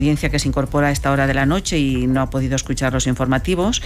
Audiencia que se incorpora a esta hora de la noche y no ha podido escuchar los informativos.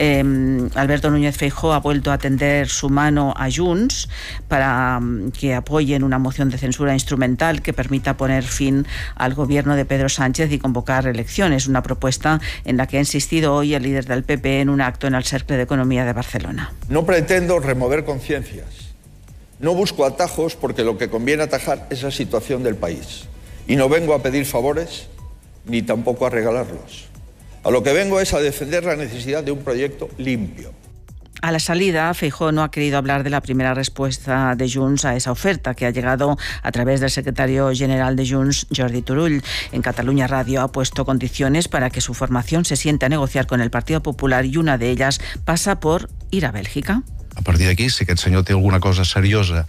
Alberto Núñez Feijóo ha vuelto a tender su mano a Junts para que apoyen una moción de censura instrumental que permita poner fin al gobierno de Pedro Sánchez y convocar elecciones, una propuesta en la que ha insistido hoy el líder del PP en un acto en el Cercle de Economía de Barcelona. No pretendo remover conciencias, no busco atajos porque lo que conviene atajar es la situación del país y no vengo a pedir favores ni tampoco a regalarlos. A lo que vengo es a defender la necesidad de un proyecto limpio. A la salida, Feijóo no ha querido hablar de la primera respuesta de Junts a esa oferta que ha llegado a través del secretario general de Junts, Jordi Turull. En Catalunya Radio ha puesto condiciones para que su formación se siente a negociar con el Partido Popular y una de ellas pasa por ir a Bèlgica. A partir d'aquí, si aquest senyor té alguna cosa seriosa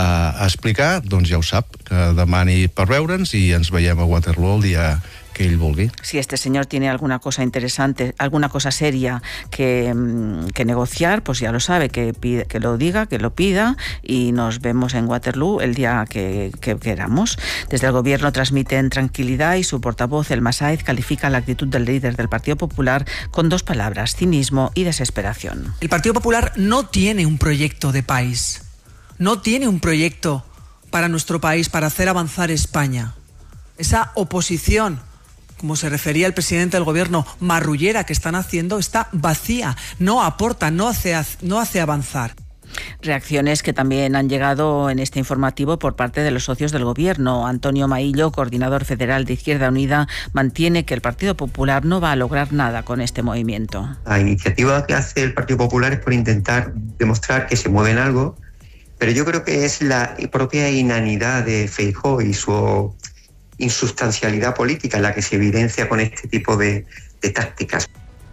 a explicar, doncs ja ho sap, que demani per veure'ns i ens veiem a Waterloo el dia que ell vulgui. Si este señor tiene alguna cosa interesante, alguna cosa seria que negociar, pues ya lo sabe, que lo diga, que lo pida y nos vemos en Waterloo el día que queramos. Desde el gobierno transmiten tranquilidad y su portavoz, El Masáez, califica la actitud del líder del Partido Popular con dos palabras: cinismo y desesperación. El Partido Popular no tiene un proyecto de país, no tiene un proyecto para nuestro país, para hacer avanzar España. Esa oposición, como se refería el presidente del gobierno, marrullera que están haciendo, está vacía, no aporta, no hace avanzar. Reacciones que también han llegado en este informativo por parte de los socios del gobierno. Antonio Maillo, coordinador federal de Izquierda Unida, mantiene que el Partido Popular no va a lograr nada con este movimiento. La iniciativa que hace el Partido Popular es por intentar demostrar que se mueve en algo, pero yo creo que es la propia inanidad de Feijóo y su insustancialidad política la que se evidencia con este tipo de tácticas.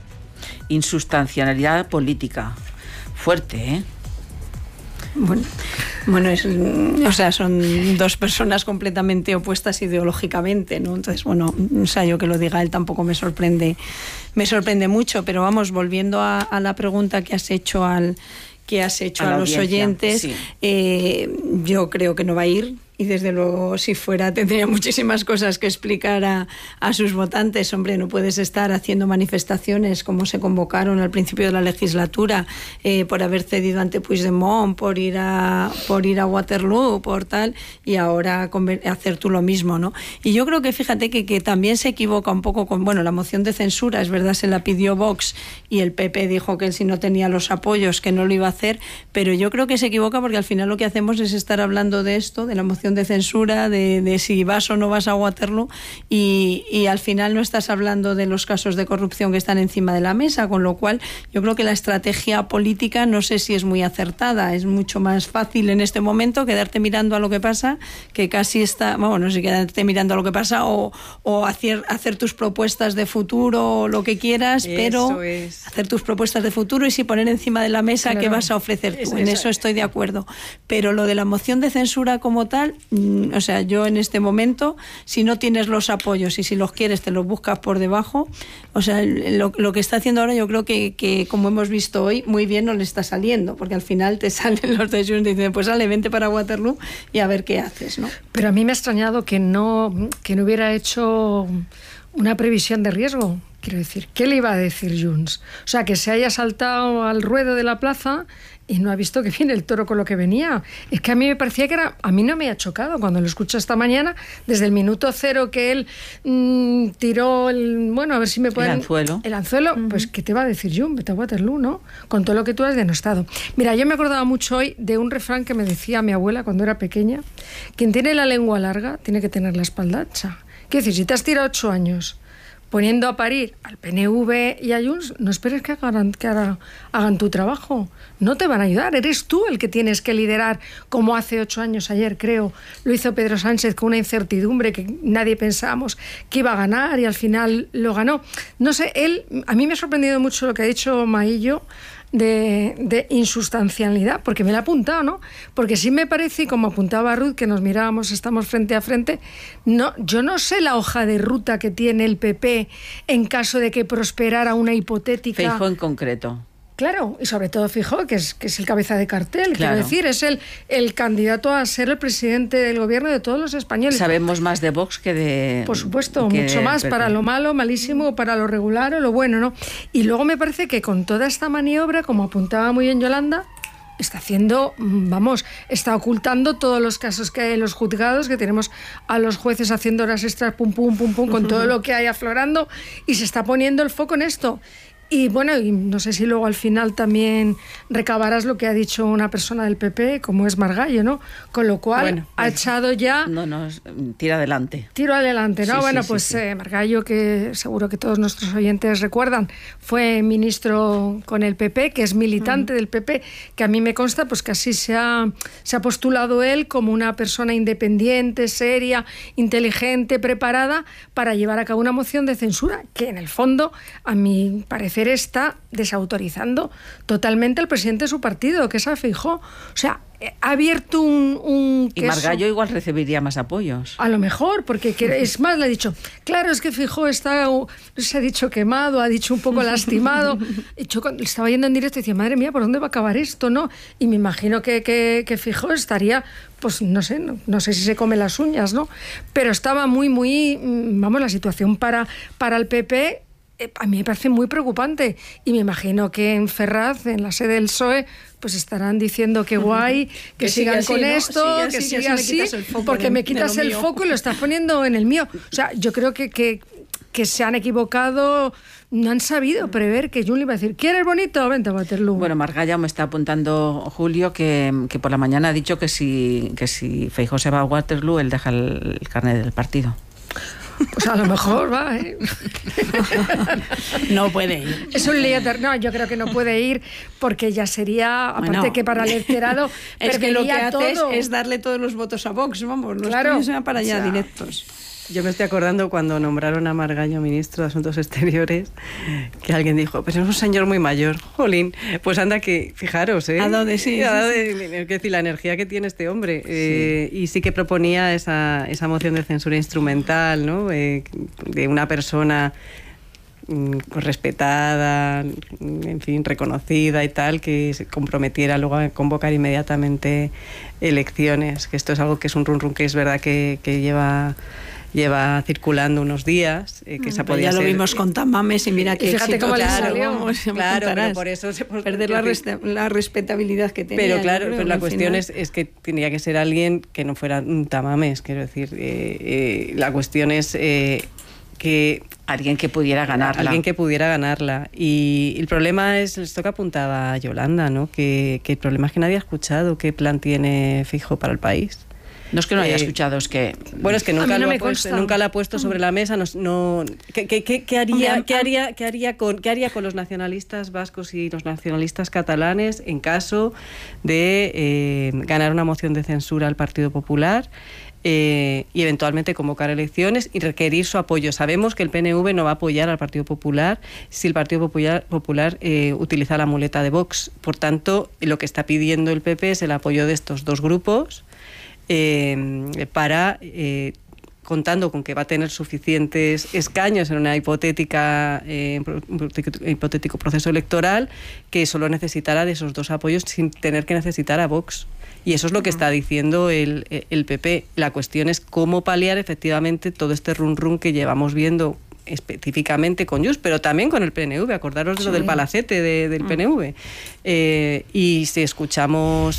Insustancialidad política. Fuerte, ¿eh? Bueno, son dos personas completamente opuestas ideológicamente, ¿no? Entonces, yo que lo diga él tampoco me sorprende mucho, pero vamos, volviendo a la pregunta que has hecho a los oyentes, sí. Yo creo que no va a ir. Y desde luego, si fuera, tendría muchísimas cosas que explicar a sus votantes. Hombre, no puedes estar haciendo manifestaciones como se convocaron al principio de la legislatura, por haber cedido ante Puigdemont, por ir a Waterloo, por tal, y ahora hacer tú lo mismo, ¿no? Y yo creo que, fíjate, que también se equivoca un poco con, la moción de censura. Es verdad, se la pidió Vox y el PP dijo que él, si no tenía los apoyos, que no lo iba a hacer, pero yo creo que se equivoca porque al final lo que hacemos es estar hablando de esto, de la moción de censura, de si vas o no vas a Waterloo, y al final no estás hablando de los casos de corrupción que están encima de la mesa, con lo cual yo creo que la estrategia política no sé si es muy acertada. Es mucho más fácil en este momento quedarte mirando a lo que pasa, que casi está, no sé, quedarte mirando a lo que pasa o hacer tus propuestas de futuro o lo que quieras, pero hacer tus propuestas de futuro y sí poner encima de la mesa qué vas a ofrecer tú. En eso estoy de acuerdo. Pero lo de la moción de censura como tal, yo en este momento, si no tienes los apoyos y si los quieres te los buscas por debajo, lo que está haciendo ahora, yo creo que como hemos visto hoy, muy bien no le está saliendo, porque al final te salen los de Junts y dicen, pues vente para Waterloo y a ver qué haces, ¿no? Pero a mí me ha extrañado que no hubiera hecho una previsión de riesgo. Quiero decir, ¿qué le iba a decir Junts? O sea, que se haya saltado al ruedo de la plaza y no ha visto que viene el toro con lo que venía. Es que a mí me parecía que a mí no me ha chocado cuando lo escuché esta mañana, desde el minuto cero que él tiró a ver si me pueden... El anzuelo, pues ¿qué te va a decir Junts? Vete a Waterloo, ¿no? Con todo lo que tú has denostado. Mira, yo me acordaba mucho hoy de un refrán que me decía mi abuela cuando era pequeña: quien tiene la lengua larga tiene que tener la espalda ancha. Quiero decir, si te has tirado 8 años poniendo a parir al PNV y a Junts, no esperes que hagan tu trabajo. No te van a ayudar. Eres tú el que tienes que liderar, como hace 8 años, ayer creo, lo hizo Pedro Sánchez, con una incertidumbre que nadie pensábamos que iba a ganar y al final lo ganó. No sé, a mí me ha sorprendido mucho lo que ha dicho Maillo de insustancialidad, porque me la ha apuntado, ¿no? Porque sí me parece, y como apuntaba Ruth, que nos mirábamos, estamos frente a frente, yo no sé la hoja de ruta que tiene el PP en caso de que prosperara una hipotética... Feijóo en concreto. Claro, y sobre todo Feijóo, que es el cabeza de cartel, claro. Quiero decir, es el candidato a ser el presidente del gobierno de todos los españoles. Sabemos más de Vox que de... Por supuesto, mucho más, para lo malo, malísimo, para lo regular o lo bueno, ¿no? Y luego me parece que con toda esta maniobra, como apuntaba muy bien Yolanda, está haciendo, está ocultando todos los casos que hay en los juzgados, que tenemos a los jueces haciendo horas extras, pum, pum, pum, pum, con todo lo que hay aflorando, y se está poniendo el foco en esto. Y bueno, y no sé si luego al final también recabarás lo que ha dicho una persona del PP, como es Margallo, ¿no? Con lo cual ha echado ya... No, tira adelante. Tiro adelante, ¿no? Sí, sí. Margallo, que seguro que todos nuestros oyentes recuerdan, fue ministro con el PP, que es militante del PP, que a mí me consta pues que así se ha postulado él como una persona independiente, seria, inteligente, preparada para llevar a cabo una moción de censura, que en el fondo, a mi parecer, está desautorizando totalmente al presidente de su partido, que es a Feijóo. O sea, ha abierto un queso. Y Margallo igual recibiría más apoyos. A lo mejor, porque es más, le ha dicho, claro, es que Feijóo se ha dicho quemado, ha dicho un poco lastimado. Yo cuando estaba yendo en directo decía, madre mía, ¿por dónde va a acabar esto? ¿No? Y me imagino que Feijóo estaría, pues no sé si se come las uñas, ¿no? Pero estaba muy, la situación para el PP... A mí me parece muy preocupante y me imagino que en Ferraz, en la sede del PSOE, pues estarán diciendo que guay, que sigan así, con esto, que siga así, porque me quitas el foco y lo estás poniendo en el mío. O sea, yo creo que se han equivocado, no han sabido prever que Jun le iba a decir, ¿quieres bonito? Vente a Waterloo. Bueno, Margallo me está apuntando, Julio, que por la mañana ha dicho que si Feijóo se va a Waterloo, él deja el carnet del partido. Pues a lo mejor va, ¿eh? No puede ir. Es un lío. No, yo creo que no puede ir porque ya sería, aparte que para el electorado, es que lo que haces es darle todos los votos a Vox, vamos, los tuyos van para allá directos. Yo me estoy acordando cuando nombraron a Margallo ministro de Asuntos Exteriores, que alguien dijo, pues es un señor muy mayor, jolín. Pues anda que, fijaros, ¿eh? ¿A dónde sí? Es decir, la energía que tiene este hombre. Y sí que proponía esa moción de censura instrumental, ¿no? De una persona respetada, en fin, reconocida y tal, que se comprometiera luego a convocar inmediatamente elecciones. Que esto es algo que es un run que es verdad que lleva circulando unos días, que esa podía ya lo ser, vimos con Tamames y mira que fíjate cómo le salió. Claro, pero por eso perder la respetabilidad que tenía. Pero claro, pero la cuestión es que tenía que ser alguien que no fuera un Tamames, quiero decir, la cuestión es que alguien que pudiera ganarla. Y el problema es esto que apuntaba Yolanda, ¿no? Que el problema es que nadie ha escuchado qué plan tiene Feijóo para el país. No es que no haya escuchado, es que... Bueno, es que nunca lo ha puesto sobre la mesa. ¿Qué haría con los nacionalistas vascos y los nacionalistas catalanes en caso de ganar una moción de censura al Partido Popular y eventualmente convocar elecciones y requerir su apoyo? Sabemos que el PNV no va a apoyar al Partido Popular si el Partido Popular utiliza la muleta de Vox. Por tanto, lo que está pidiendo el PP es el apoyo de estos dos grupos para, contando con que va a tener suficientes escaños en un hipotético proceso electoral, que solo necesitará de esos dos apoyos sin tener que necesitar a Vox. Y eso es lo que está diciendo el PP. La cuestión es cómo paliar efectivamente todo este run que llevamos viendo específicamente con Junts, pero también con el PNV. Acordaros de lo del palacete del PNV. Y si escuchamos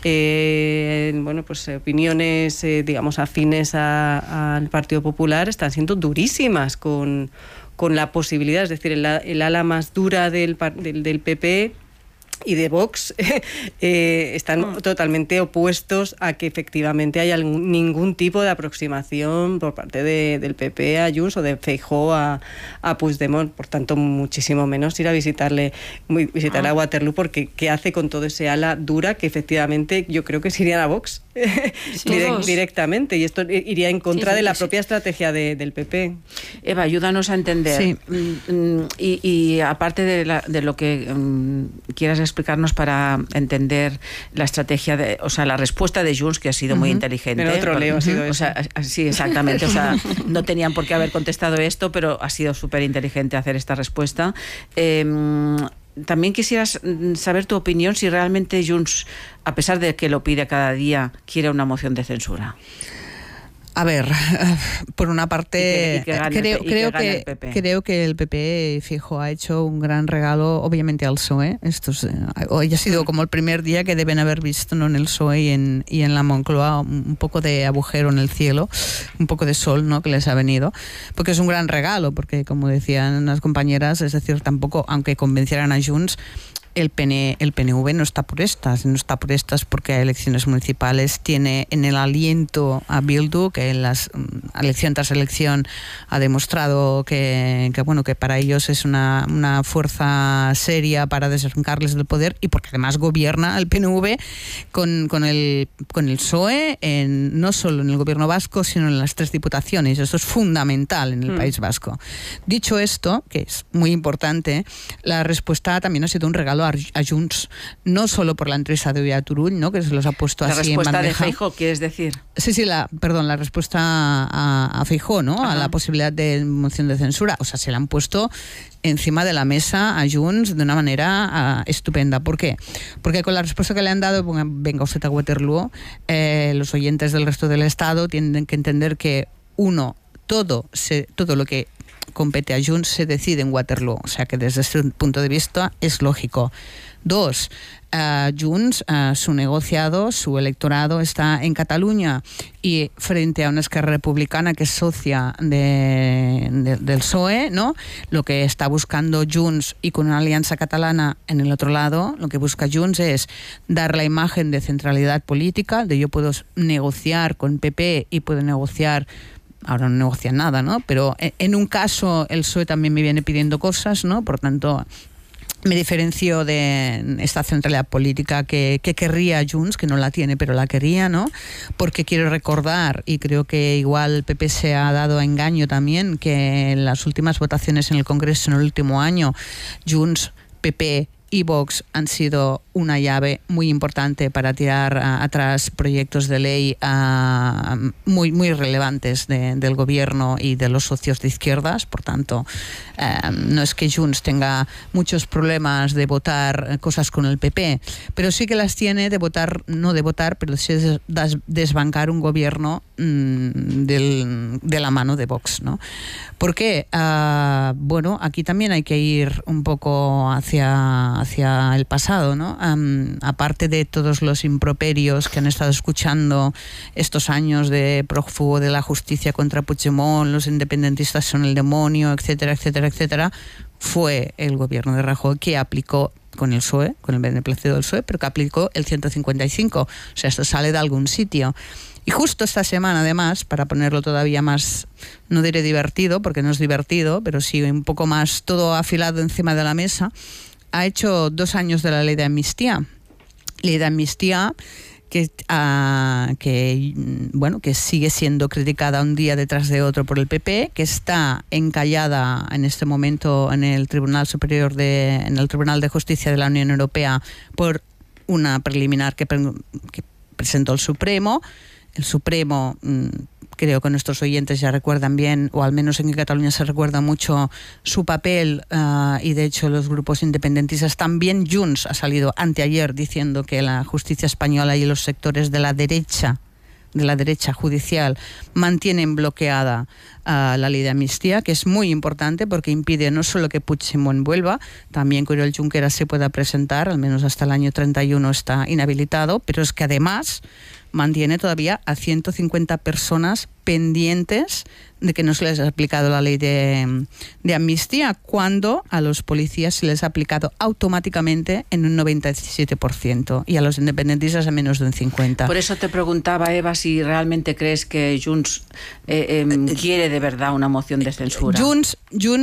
opiniones digamos afines al Partido Popular, están siendo durísimas con la posibilidad, es decir, el ala más dura del PP y de Vox están totalmente opuestos a que efectivamente haya ningún tipo de aproximación por parte del PP a Junts o de Feijóo a Puigdemont. Por tanto, muchísimo menos ir a visitarle a Waterloo, porque ¿qué hace con todo ese ala dura que efectivamente yo creo que se irían a Vox directamente? Y esto iría en contra de la propia estrategia del PP. Eva, ayúdanos a entender. Sí. Y aparte de lo que quieras explicarnos para entender la estrategia, la respuesta de Junts, que ha sido muy inteligente. En otro leo ha sido eso. Sí, exactamente. No tenían por qué haber contestado esto, pero ha sido súper inteligente hacer esta respuesta. también quisieras saber tu opinión si realmente Junts, a pesar de que lo pide cada día, quiere una moción de censura. A ver, por una parte, creo que el PP, fijo, ha hecho un gran regalo, obviamente, al PSOE. Hoy ha sido como el primer día que deben haber visto, ¿no?, en el PSOE y en la Moncloa un poco de agujero en el cielo, un poco de sol, ¿no?, que les ha venido, porque es un gran regalo, porque como decían las compañeras, es decir, tampoco, aunque convencieran a Junts, el PNV no está por estas porque a elecciones municipales tiene en el aliento a Bildu, que en las elección tras elección ha demostrado que para ellos es una fuerza seria para desarrancarles del poder, y porque además gobierna el PNV con el PSOE no solo en el gobierno vasco, sino en las 3 diputaciones. Esto es fundamental en el País Vasco. Dicho esto, que es muy importante, la respuesta también ha sido un regalo a Junts, no solo por la entrevista de hoy a Turull, ¿no?, que se los ha puesto así en bandeja. La respuesta de Feijóo, ¿quieres decir? Sí, la respuesta a Feijóo, ¿no? Ajá. A la posibilidad de moción de censura. O sea, se la han puesto encima de la mesa a Junts de una manera estupenda. ¿Por qué? Porque con la respuesta que le han dado, venga usted a Waterloo, los oyentes del resto del Estado tienen que entender que, todo lo que compete a Junts se decide en Waterloo, o sea que desde ese punto de vista es lógico. 2, Junts, su negociado, su electorado está en Cataluña, y frente a una Esquerra Republicana que es socia del PSOE, ¿no?, lo que está buscando Junts, y con una alianza catalana en el otro lado, lo que busca Junts es dar la imagen de centralidad política, de yo puedo negociar con PP y puedo negociar. Ahora no negocian nada, ¿no? Pero en un caso el PSOE también me viene pidiendo cosas, ¿no? Por tanto, me diferencio de esta centralidad política que querría Junts, que no la tiene, pero la quería, ¿no? Porque quiero recordar, y creo que igual el PP se ha dado a engaño también, que en las últimas votaciones en el Congreso en el último año, Junts, PP y Vox han sido una llave muy importante para tirar atrás proyectos de ley muy, muy relevantes del gobierno y de los socios de izquierdas. Por tanto, no es que Junts tenga muchos problemas de votar cosas con el PP, pero sí que las tiene de votar, no de votar, pero sí de desbancar un gobierno de la mano de Vox, ¿no? ¿Por qué? Bueno, aquí también hay que ir un poco hacia el pasado, ¿no? Aparte de todos los improperios que han estado escuchando estos años de prófugo de la justicia contra Puigdemont, los independentistas son el demonio, etcétera, etcétera, etcétera, fue el gobierno de Rajoy que aplicó con el PSOE, con el beneplácito del PSOE, pero que aplicó el 155. O sea, esto sale de algún sitio. Y justo esta semana, además, para ponerlo todavía más, no diré divertido, porque no es divertido, pero sí un poco más todo afilado encima de la mesa, ha hecho 2 años de la ley de amnistía. Ley de amnistía que sigue siendo criticada un día detrás de otro por el PP, que está encallada en este momento en el Tribunal de Justicia de la Unión Europea por una preliminar que presentó el Supremo. El Supremo, creo que nuestros oyentes ya recuerdan bien, o al menos en Cataluña se recuerda mucho su papel, y de hecho los grupos independentistas, también Junts ha salido anteayer diciendo que la justicia española y los sectores de la derecha judicial mantienen bloqueada la ley de amnistía, que es muy importante porque impide no solo que Puigdemont vuelva, también que Oriol Junqueras se pueda presentar, al menos hasta el año 31 está inhabilitado, pero es que además mantiene todavía a 150 personas pendientes de que no se les ha aplicado la ley de amnistía, cuando a los policías se les ha aplicado automáticamente en un 97% y a los independentistas a menos de un 50%. Por eso te preguntaba, Eva, si realmente crees que Junts quiere de verdad una moción de censura. Junts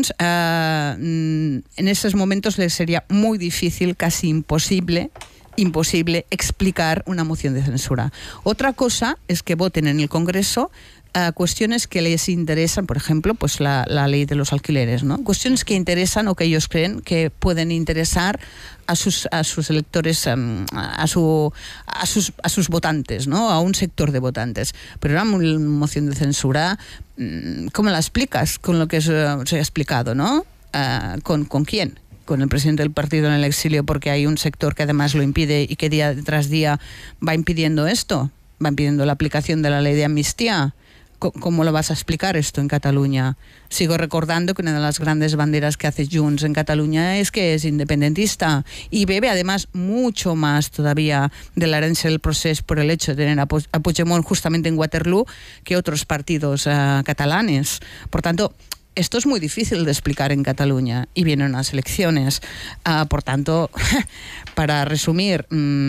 en estos momentos les sería muy difícil, casi imposible explicar una moción de censura. Otra cosa es que voten en el Congreso cuestiones que les interesan, por ejemplo, pues la ley de los alquileres, ¿no? Cuestiones que interesan o que ellos creen que pueden interesar a sus electores, a sus votantes, ¿no? A un sector de votantes. Pero una moción de censura, ¿cómo la explicas? Con lo que se ha explicado, ¿no? ¿Con quién? con el presidente del partido en el exilio porque hay un sector que además lo impide y que día tras día va impidiendo esto, va impidiendo la aplicación de la ley de amnistía. ¿Cómo lo vas a explicar esto en Cataluña? Sigo recordando que una de las grandes banderas que hace Junts en Cataluña es que es independentista y bebe además mucho más todavía de la herencia del proceso por el hecho de tener a Puigdemont justamente en Waterloo que otros partidos catalanes. Por tanto, esto es muy difícil de explicar en Cataluña y vienen las elecciones. Por tanto, para resumir,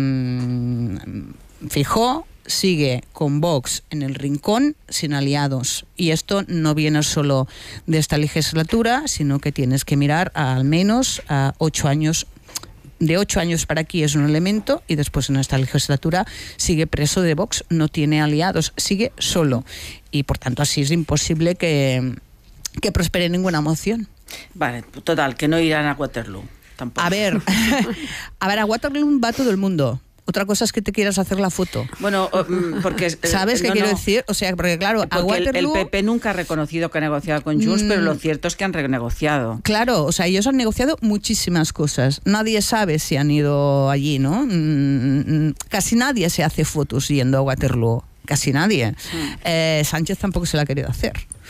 Feijóo sigue con Vox en el rincón sin aliados y esto no viene solo de esta legislatura, sino que tienes que mirar al menos a 8 años. De 8 años para aquí es un elemento y después en esta legislatura sigue preso de Vox, no tiene aliados, sigue solo y por tanto así es imposible que prospere ninguna moción. Vale, total, que no irán a Waterloo tampoco. A ver, a Waterloo va todo el mundo. Otra cosa es que te quieras hacer la foto. Bueno, porque... ¿Sabes qué quiero decir? O sea, porque claro, a Waterloo... El PP nunca ha reconocido que ha negociado con Junts, pero lo cierto es que han renegociado. Claro, o sea, ellos han negociado muchísimas cosas. Nadie sabe si han ido allí, ¿no? Casi nadie se hace fotos yendo a Waterloo. Casi nadie. Sánchez tampoco se la ha querido hacer.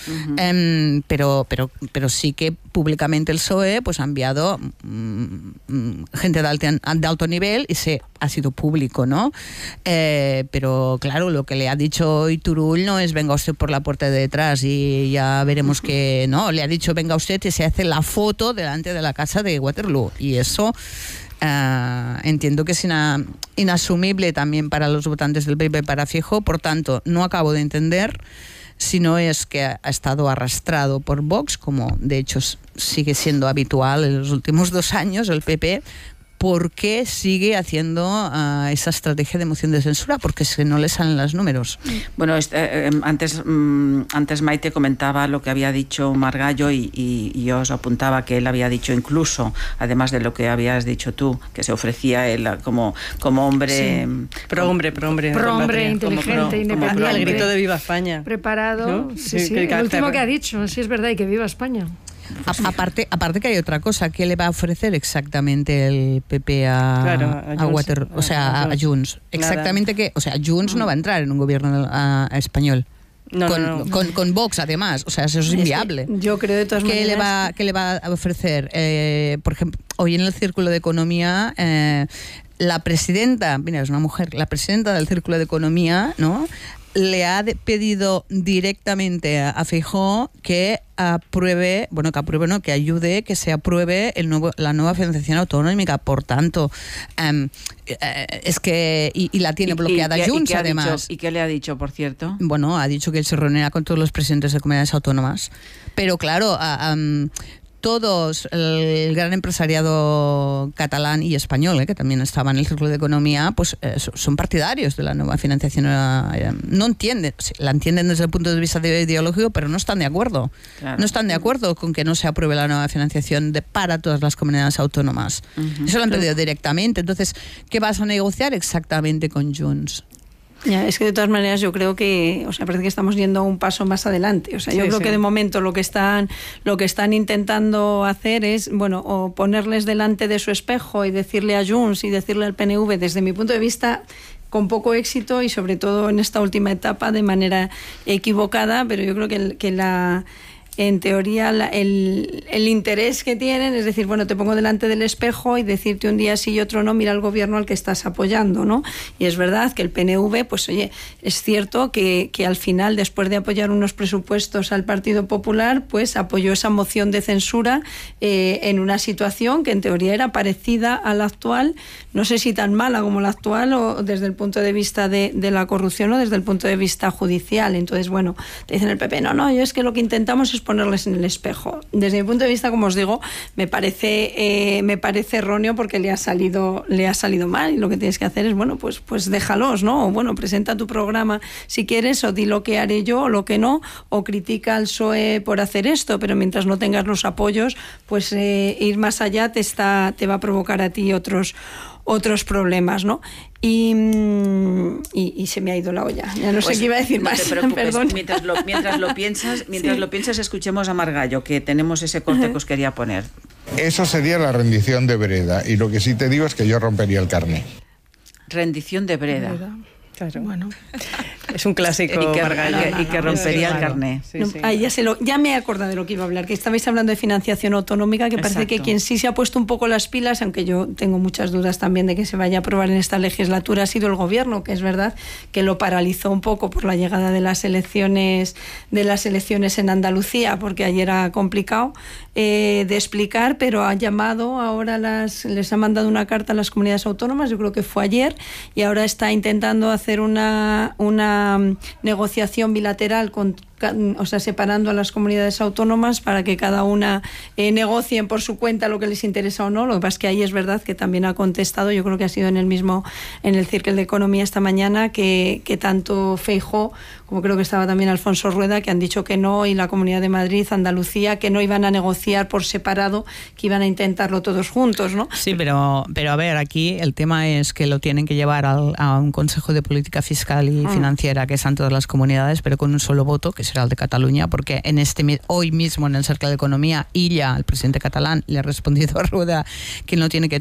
Pero sí que públicamente el PSOE pues, ha enviado gente de alto nivel y ha sido público, ¿no? Pero claro, lo que le ha dicho hoy Turull no es venga usted por la puerta de detrás y ya veremos que no, le ha dicho venga usted y se hace la foto delante de la casa de Waterloo y eso... entiendo que es inasumible también para los votantes del PP para Feijóo, por tanto no acabo de entender si no es que ha estado arrastrado por Vox, como de hecho sigue siendo habitual en los últimos 2 años el PP. ¿Por qué sigue haciendo esa estrategia de moción de censura? Porque es que no le salen los números. Bueno, antes Maite comentaba lo que había dicho Margallo y yo os apuntaba que él había dicho incluso, además de lo que habías dicho tú, que se ofrecía él como hombre... Sí. Pro hombre, inteligente, independiente. El grito de Viva España. Preparado. ¿No? Sí. El último que ha dicho, sí es verdad, y que viva España. Aparte que hay otra cosa, ¿qué le va a ofrecer exactamente el PP a Waterloo, o sea, a Junts? Exactamente que, o sea, Junts no va a entrar en un gobierno español. Con Vox además, o sea, eso es inviable. Yo creo de todas maneras... ¿Qué le va a ofrecer? Por ejemplo, hoy en el Círculo de Economía la presidenta, mira, es una mujer, la presidenta del Círculo de Economía, ¿no?, le ha pedido directamente a Feijóo que ayude, que se apruebe la nueva financiación autonómica. Por tanto, es que y la tiene bloqueada Junts además. ¿Y qué le ha dicho, por cierto? Bueno, ha dicho que él se reunirá con todos los presidentes de comunidades autónomas. Pero claro, todos, el gran empresariado catalán y español, que también estaba en el Círculo de Economía, pues son partidarios de la nueva financiación. No entienden, la entienden desde el punto de vista ideológico, pero no están de acuerdo. Claro. No están de acuerdo con que no se apruebe la nueva financiación para todas las comunidades autónomas. Eso lo han pedido directamente. Entonces, ¿qué vas a negociar exactamente con Junts? Ya, es que de todas maneras yo creo que, o sea, parece que estamos yendo un paso más adelante. O sea, yo creo que de momento lo que están intentando hacer es, bueno, o ponerles delante de su espejo y decirle a Junts y decirle al PNV, desde mi punto de vista, con poco éxito y sobre todo en esta última etapa de manera equivocada, pero yo creo que en teoría el interés que tienen es decir, bueno, te pongo delante del espejo y decirte un día sí y otro no, mira el gobierno al que estás apoyando, ¿no? Y es verdad que el PNV, pues oye, es cierto que al final, después de apoyar unos presupuestos al Partido Popular, pues apoyó esa moción de censura en una situación que en teoría era parecida a la actual, no sé si tan mala como la actual o desde el punto de vista de la corrupción o desde el punto de vista judicial. Entonces, bueno, te dicen el PP, no, yo es que lo que intentamos es ponerles en el espejo. Desde mi punto de vista, como os digo, me parece erróneo porque le ha salido mal y lo que tienes que hacer es, bueno, pues déjalos, ¿no? O bueno, presenta tu programa si quieres o di lo que haré yo o lo que no, o critica al PSOE por hacer esto, pero mientras no tengas los apoyos, pues ir más allá te va a provocar a ti otros problemas, ¿no? Y se me ha ido la olla. Ya no sé qué iba a decir más. No te preocupes. Perdón. Mientras lo piensas, escuchemos a Margallo, que tenemos ese corte que os quería poner. Eso sería la rendición de vereda. Y lo que sí te digo es que yo rompería el carné. Rendición de vereda. Claro, bueno. Es un clásico, y que rompería el carné. Sí, no, sí. Ya me he acordado de lo que iba a hablar, que estabais hablando de financiación autonómica, que parece que quien sí se ha puesto un poco las pilas, aunque yo tengo muchas dudas también de que se vaya a aprobar en esta legislatura, ha sido el gobierno, que es verdad que lo paralizó un poco por la llegada de las elecciones en Andalucía, porque ayer era complicado de explicar, pero ha llamado ahora les ha mandado una carta a las comunidades autónomas, yo creo que fue ayer, y ahora está intentando hacer una negociación bilateral separando a las comunidades autónomas para que cada una negocien por su cuenta lo que les interesa o no. Lo que pasa es que ahí es verdad que también ha contestado, yo creo que ha sido en el Círculo de Economía esta mañana, que tanto Feijóo como creo que estaba también Alfonso Rueda, que han dicho que no, y la Comunidad de Madrid, Andalucía, que no iban a negociar por separado, que iban a intentarlo todos juntos, ¿no? Sí, pero a ver, aquí el tema es que lo tienen que llevar a un Consejo de Política Fiscal y Financiera, que están todas las comunidades, pero con un solo voto, que será el de Cataluña, porque hoy mismo en el Cercle de Economía, Illa, el presidente catalán, le ha respondido a Rueda que no tiene que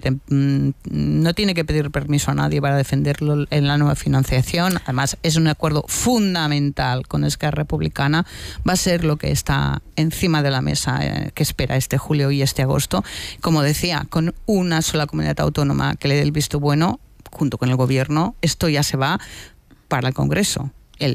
pedir permiso a nadie para defenderlo en la nueva financiación. Además, es un acuerdo fundamental con Esquerra Republicana. Va a ser lo que está encima de la mesa que espera este julio y este agosto. Como decía, con una sola comunidad autónoma que le dé el visto bueno, junto con el gobierno, esto ya se va para el Congreso.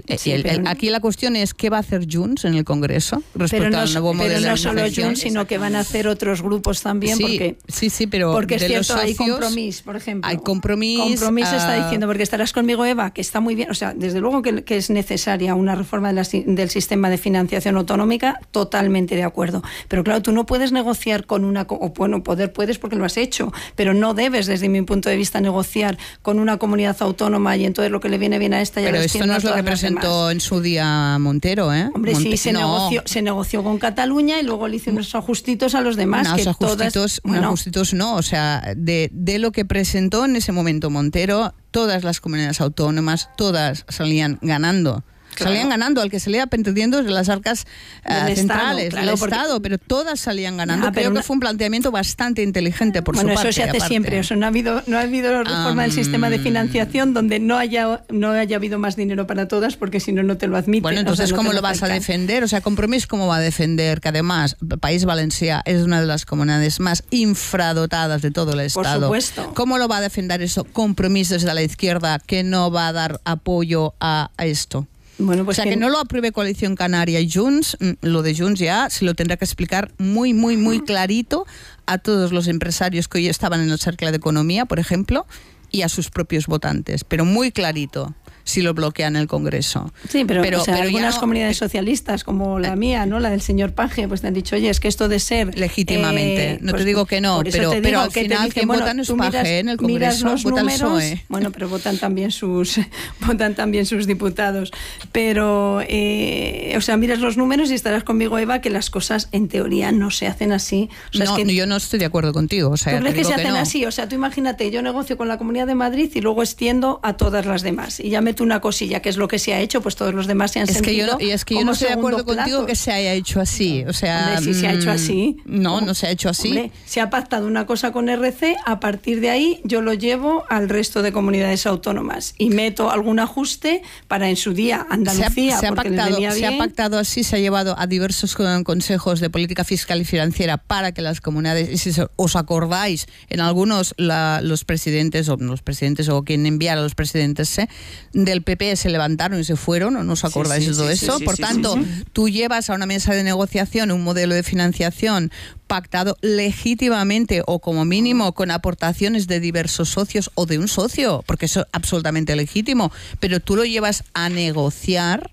Aquí la cuestión es qué va a hacer Junts en el Congreso respecto al nuevo modelo de financiación. Pero no solo Junts, sino que van a hacer otros grupos también, porque es cierto, hay Compromís, por ejemplo. Hay Compromís está diciendo, porque estarás conmigo, Eva, que está muy bien, o sea, desde luego que es necesaria una reforma del sistema de financiación autonómica, totalmente de acuerdo. Pero claro, tú no puedes negociar con puedes porque lo has hecho, pero no debes, desde mi punto de vista, negociar con una comunidad autónoma y entonces lo que le viene bien a esta ya lo esto no es lo que presentó en su día Montero, ¿eh? Hombre, se negoció con Cataluña y luego le hizo unos ajustitos a los demás. Ajustitos no, o sea, de lo que presentó en ese momento Montero, todas las comunidades autónomas, todas salían ganando. Claro. Salían ganando, al que salía perdiendo de las arcas centrales del Estado, pero todas salían ganando. Creo que fue un planteamiento bastante inteligente por su parte. Bueno, eso se hace siempre. No ha habido reforma del sistema de financiación donde no haya habido más dinero para todas, porque si no, no te lo admiten. Bueno, entonces, ¿cómo lo vas a defender? O sea, Compromís, ¿cómo va a defender? Que además, País Valencià es una de las comunidades más infradotadas de todo el Estado. Por supuesto. ¿Cómo lo va a defender eso? Compromís desde la izquierda, que no va a dar apoyo a esto. Bueno, pues o sea, que no lo apruebe Coalición Canaria y Junts, lo de Junts ya se lo tendrá que explicar muy, muy, muy clarito a todos los empresarios que hoy estaban en el Cercle de Economía, por ejemplo, y a sus propios votantes, pero muy clarito si lo bloquean en el Congreso. Sí, pero algunas comunidades socialistas, como la mía, ¿no? La del señor Paje, pues te han dicho, oye, es que esto de ser... Legítimamente, no te digo que no, pero al final quien vota no es Paje en el Congreso, vota el PSOE. Bueno, pero votan también sus diputados. Pero, miras los números y estarás conmigo, Eva, que las cosas en teoría no se hacen así. O sea, yo no estoy de acuerdo contigo. O sea, ¿tú crees que se hacen así? O sea, tú imagínate, yo negocio con la Comunidad de Madrid y luego extiendo a todas las demás. Y ya meto una cosilla, que es lo que se ha hecho, pues todos los demás se han sentido. Es que yo no estoy de acuerdo contigo que se haya hecho así. O sea, hombre, si se ha hecho así. No se ha hecho así. Hombre, se ha pactado una cosa con RC, a partir de ahí yo lo llevo al resto de comunidades autónomas y meto algún ajuste para en su día Andalucía, se ha pactado así, se ha llevado a diversos consejos de política fiscal y financiera para que las comunidades, y si os acordáis, en algunos los presidentes o quien enviara a los presidentes del PP se levantaron y se fueron, ¿no os acordáis de todo eso? Por tanto, tú llevas a una mesa de negociación un modelo de financiación pactado legítimamente o como mínimo con aportaciones de diversos socios o de un socio, porque eso es absolutamente legítimo, pero tú lo llevas a negociar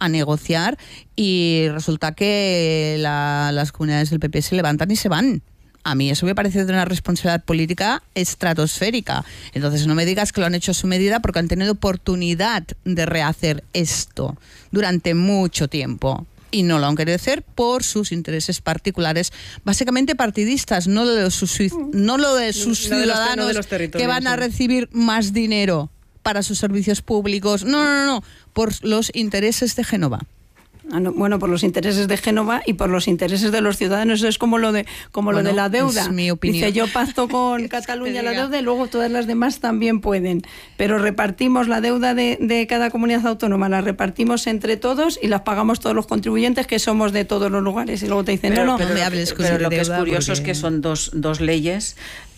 y resulta que las comunidades del PP se levantan y se van. A mí eso me parece de una responsabilidad política estratosférica. Entonces no me digas que lo han hecho a su medida, porque han tenido oportunidad de rehacer esto durante mucho tiempo. Y no lo han querido hacer por sus intereses particulares, básicamente partidistas, no lo de sus ciudadanos que van a recibir más dinero para sus servicios públicos. No, por los intereses de Génova. Bueno, por los intereses de Génova y por los intereses de los ciudadanos. Eso es como lo de la deuda. Es mi opinión. Dice, yo pacto con Cataluña la deuda y luego todas las demás también pueden. Pero repartimos la deuda de cada comunidad autónoma, la repartimos entre todos y las pagamos todos los contribuyentes que somos de todos los lugares. Y luego te dicen, pero lo que es curioso es que son dos leyes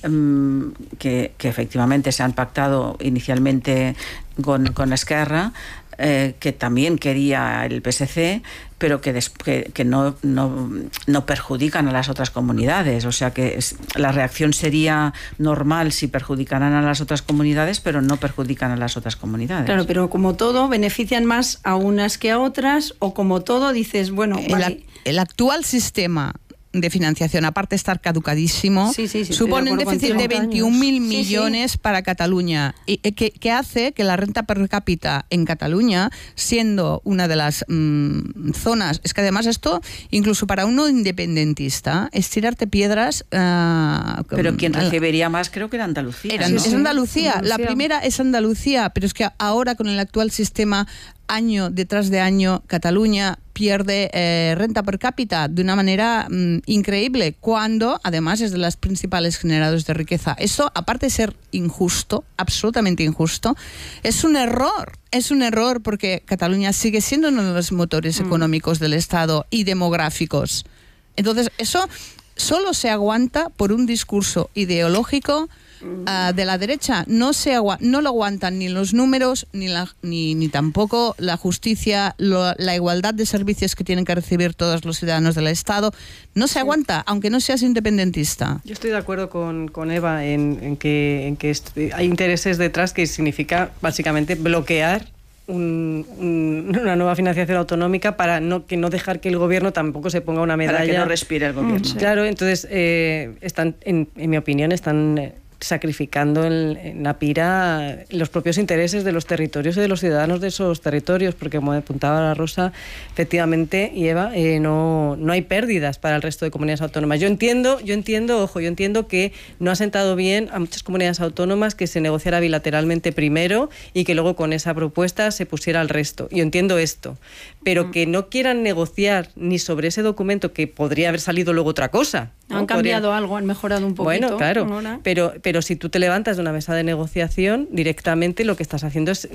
que efectivamente se han pactado inicialmente con Esquerra, que también quería el PSC, pero que no perjudican a las otras comunidades. O sea que la reacción sería normal si perjudicaran a las otras comunidades, pero no perjudican a las otras comunidades. Claro, pero como todo, benefician más a unas que a otras, o como todo, dices, bueno... El actual sistema de financiación, aparte de estar caducadísimo, supone un déficit de 21.000 millones para Cataluña, y que hace que la renta per cápita en Cataluña, siendo una de las zonas, es que además esto, incluso para uno independentista, es tirarte piedras. Pero quien recibiría más creo que era Andalucía. Es Andalucía, la primera es Andalucía, pero es que ahora con el actual sistema, año detrás de año, Cataluña pierde renta per cápita de una manera increíble, cuando además es de las principales generadores de riqueza. Eso, aparte de ser injusto, absolutamente injusto, es un error porque Cataluña sigue siendo uno de los motores económicos del Estado y demográficos. Entonces, eso solo se aguanta por un discurso ideológico de la derecha. No lo aguantan ni los números, ni tampoco la justicia, la igualdad de servicios que tienen que recibir todos los ciudadanos del Estado. No se aguanta, aunque no seas independentista. Yo estoy de acuerdo con Eva en que hay intereses detrás, que significa básicamente bloquear una nueva financiación autonómica para no dejar que el gobierno tampoco se ponga una medalla. Para que no respire el gobierno. Claro, entonces están, en mi opinión, están sacrificando en la pira los propios intereses de los territorios y de los ciudadanos de esos territorios, porque como apuntaba la Rosa, efectivamente, y Eva, no hay pérdidas para el resto de comunidades autónomas. Yo entiendo que no ha sentado bien a muchas comunidades autónomas que se negociara bilateralmente primero y que luego con esa propuesta se pusiera al resto. Yo entiendo esto, pero que no quieran negociar ni sobre ese documento, que podría haber salido luego otra cosa, ¿no? Han cambiado algo, han mejorado un poquito. Bueno, claro, pero si tú te levantas de una mesa de negociación, directamente lo que estás haciendo es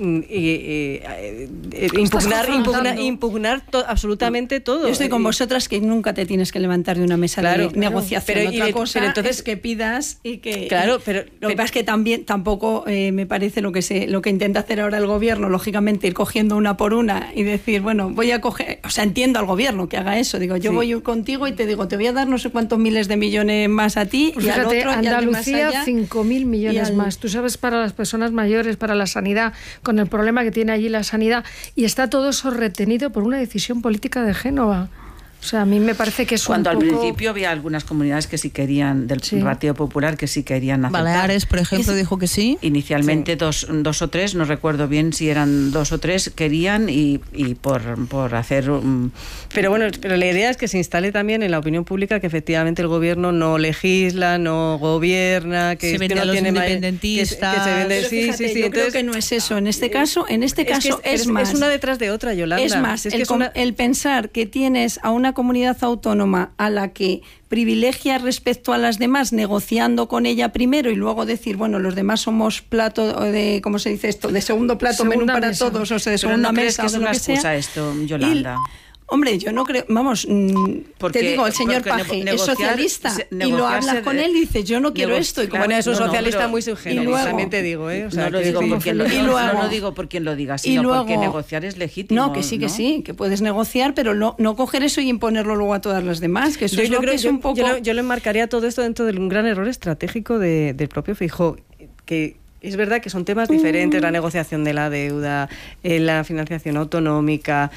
impugnar absolutamente todo. Yo estoy con vosotras, que nunca te tienes que levantar de una mesa de negociación. Pero otra cosa entonces, es que pidas y que... Claro, pero lo que pasa es que tampoco me parece lo que intenta hacer ahora el gobierno, lógicamente, ir cogiendo una por una y decir, bueno, voy a coger... O sea, entiendo al gobierno que haga eso. Digo, yo voy contigo y te digo, te voy a dar no sé cuántos miles de millones más a ti, pues y fíjate, al otro, Andalucía, y al más allá, 5.000 millones más. Tú sabes, para las personas mayores, para la sanidad, con el problema que tiene allí la sanidad, y está todo eso retenido por una decisión política de Génova. O sea, a mí me parece que es cuando al principio había algunas comunidades que sí querían, del Partido Popular, que sí querían aceptar. Baleares, por ejemplo, dijo que sí. Inicialmente dos o tres, no recuerdo bien si eran 2 o 3, querían y por hacer... Pero bueno, la idea es que se instale también en la opinión pública que efectivamente el gobierno no legisla, no gobierna, que se vende no a los tiene independentistas. Que se vende, pero fíjate, yo entonces, creo que no es eso. En este caso es más. Es una detrás de otra, Yolanda. Es más, el pensar que tienes a una comunidad autónoma a la que privilegia respecto a las demás, negociando con ella primero y luego decir, bueno, los demás somos plato de, ¿cómo se dice esto? De segundo plato, menú para todos, o sea, de segunda mesa, que es una excusa esto, Yolanda. Hombre, yo no creo, vamos, te digo, el señor Paje es socialista y lo hablas con él y dice, yo no quiero esto. Y como es un socialista muy subgénero, también te digo, O sea, no lo digo por quien lo diga, sino porque negociar es legítimo. No, que sí, que puedes negociar, pero no coger eso y imponerlo luego a todas las demás, que eso yo creo que es un poco... Yo lo enmarcaría todo esto dentro de un gran error estratégico del propio Feijóo, que... Es verdad que son temas diferentes, la negociación de la deuda, la financiación autonómica,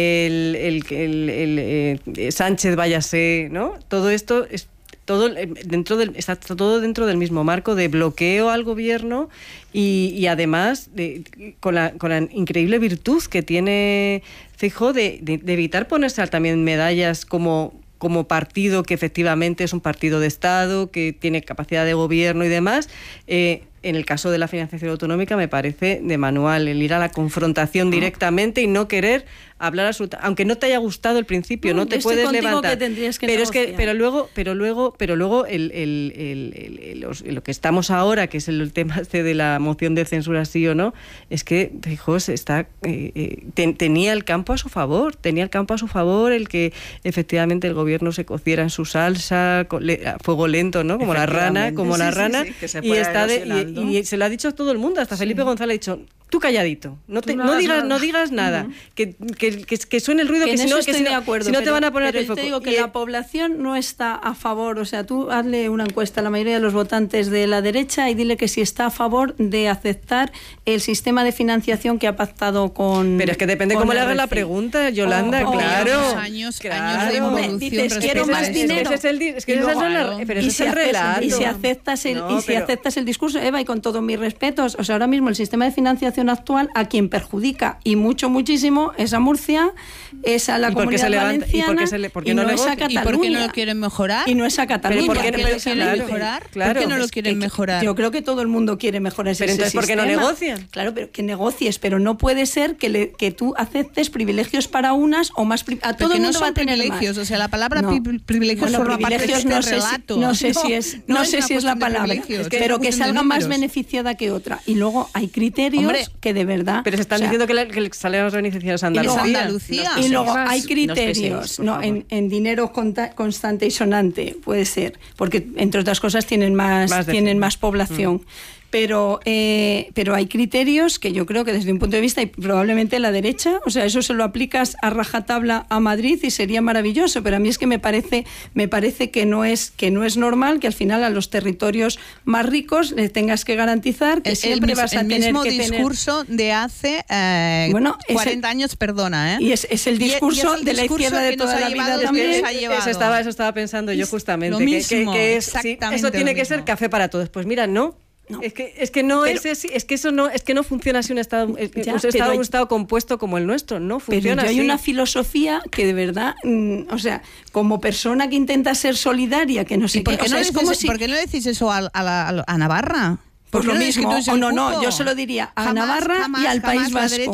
Sánchez váyase, ¿no? Todo esto es está todo dentro del mismo marco de bloqueo al gobierno y además con la increíble virtud que tiene Feijóo de evitar ponerse también medallas como partido que efectivamente es un partido de Estado, que tiene capacidad de gobierno y demás. En el caso de la financiación autonómica me parece de manual el ir a la confrontación directamente y no querer hablar absolutamente, aunque no te haya gustado el principio, no te puedes levantar. Pero luego lo que estamos ahora, que es el tema de la moción de censura sí o no, es que Feijóo tenía el campo a su favor, el que efectivamente el gobierno se cociera en su salsa a fuego lento, ¿no? Como la rana, y se lo ha dicho a todo el mundo, hasta Felipe González ha dicho: tú calladito, no digas nada, que suene el ruido, que si no te van a poner el foco. Te digo que la población no está a favor, o sea, tú hazle una encuesta a la mayoría de los votantes de la derecha y dile que si está a favor de aceptar el sistema de financiación que ha pactado con... Pero es que depende cómo le hagas la pregunta, Yolanda, claro. Años de involución. Dices, quiero más dinero. Pero ese es el relato. Y si aceptas el discurso, Eva, y con todos mis respetos, o sea, ahora mismo el sistema de financiación actual a quien perjudica y muchísimo es a Murcia, es a la Comunidad Valenciana y no es a Cataluña. ¿Y por qué no lo quieren mejorar? Y no es a Cataluña. ¿Por qué no lo quieren mejorar? ¿Por qué no lo quieren mejorar? Yo creo que todo el mundo quiere mejorar ese sistema. Pero entonces, ¿por qué no negocian? Claro, pero que negocies, pero no puede ser que tú aceptes privilegios para unas o más a todo el mundo va a tener privilegios, más. O sea, la palabra privilegios forma parte de este relato. No sé si es la palabra, pero que salga más beneficiada que otra. Y luego hay criterios que de verdad... Pero se están diciendo que el salario de beneficios es Andalucía. Y luego hay criterios, en dinero constante y sonante, puede ser, porque entre otras cosas tienen más población. Pero hay criterios que yo creo que desde un punto de vista, y probablemente la derecha, o sea, eso se lo aplicas a rajatabla a Madrid y sería maravilloso, pero a mí es que me parece que no es normal que al final a los territorios más ricos les tengas que garantizar que siempre vas a tener que tener... El mismo discurso de hace 40 años, perdona, ¿eh? Y es el discurso de la izquierda de toda la vida también. Eso estaba pensando yo justamente, que eso tiene que ser café para todos. Pues mira, no. Es que no es así, es que no funciona así un estado compuesto como el nuestro, no funciona así. Hay una filosofía que de verdad, o sea, como persona que intenta ser solidaria, que no sé qué, ¿por qué no decís eso a Navarra? Pues lo mismo, yo se lo diría a Navarra y al País Vasco.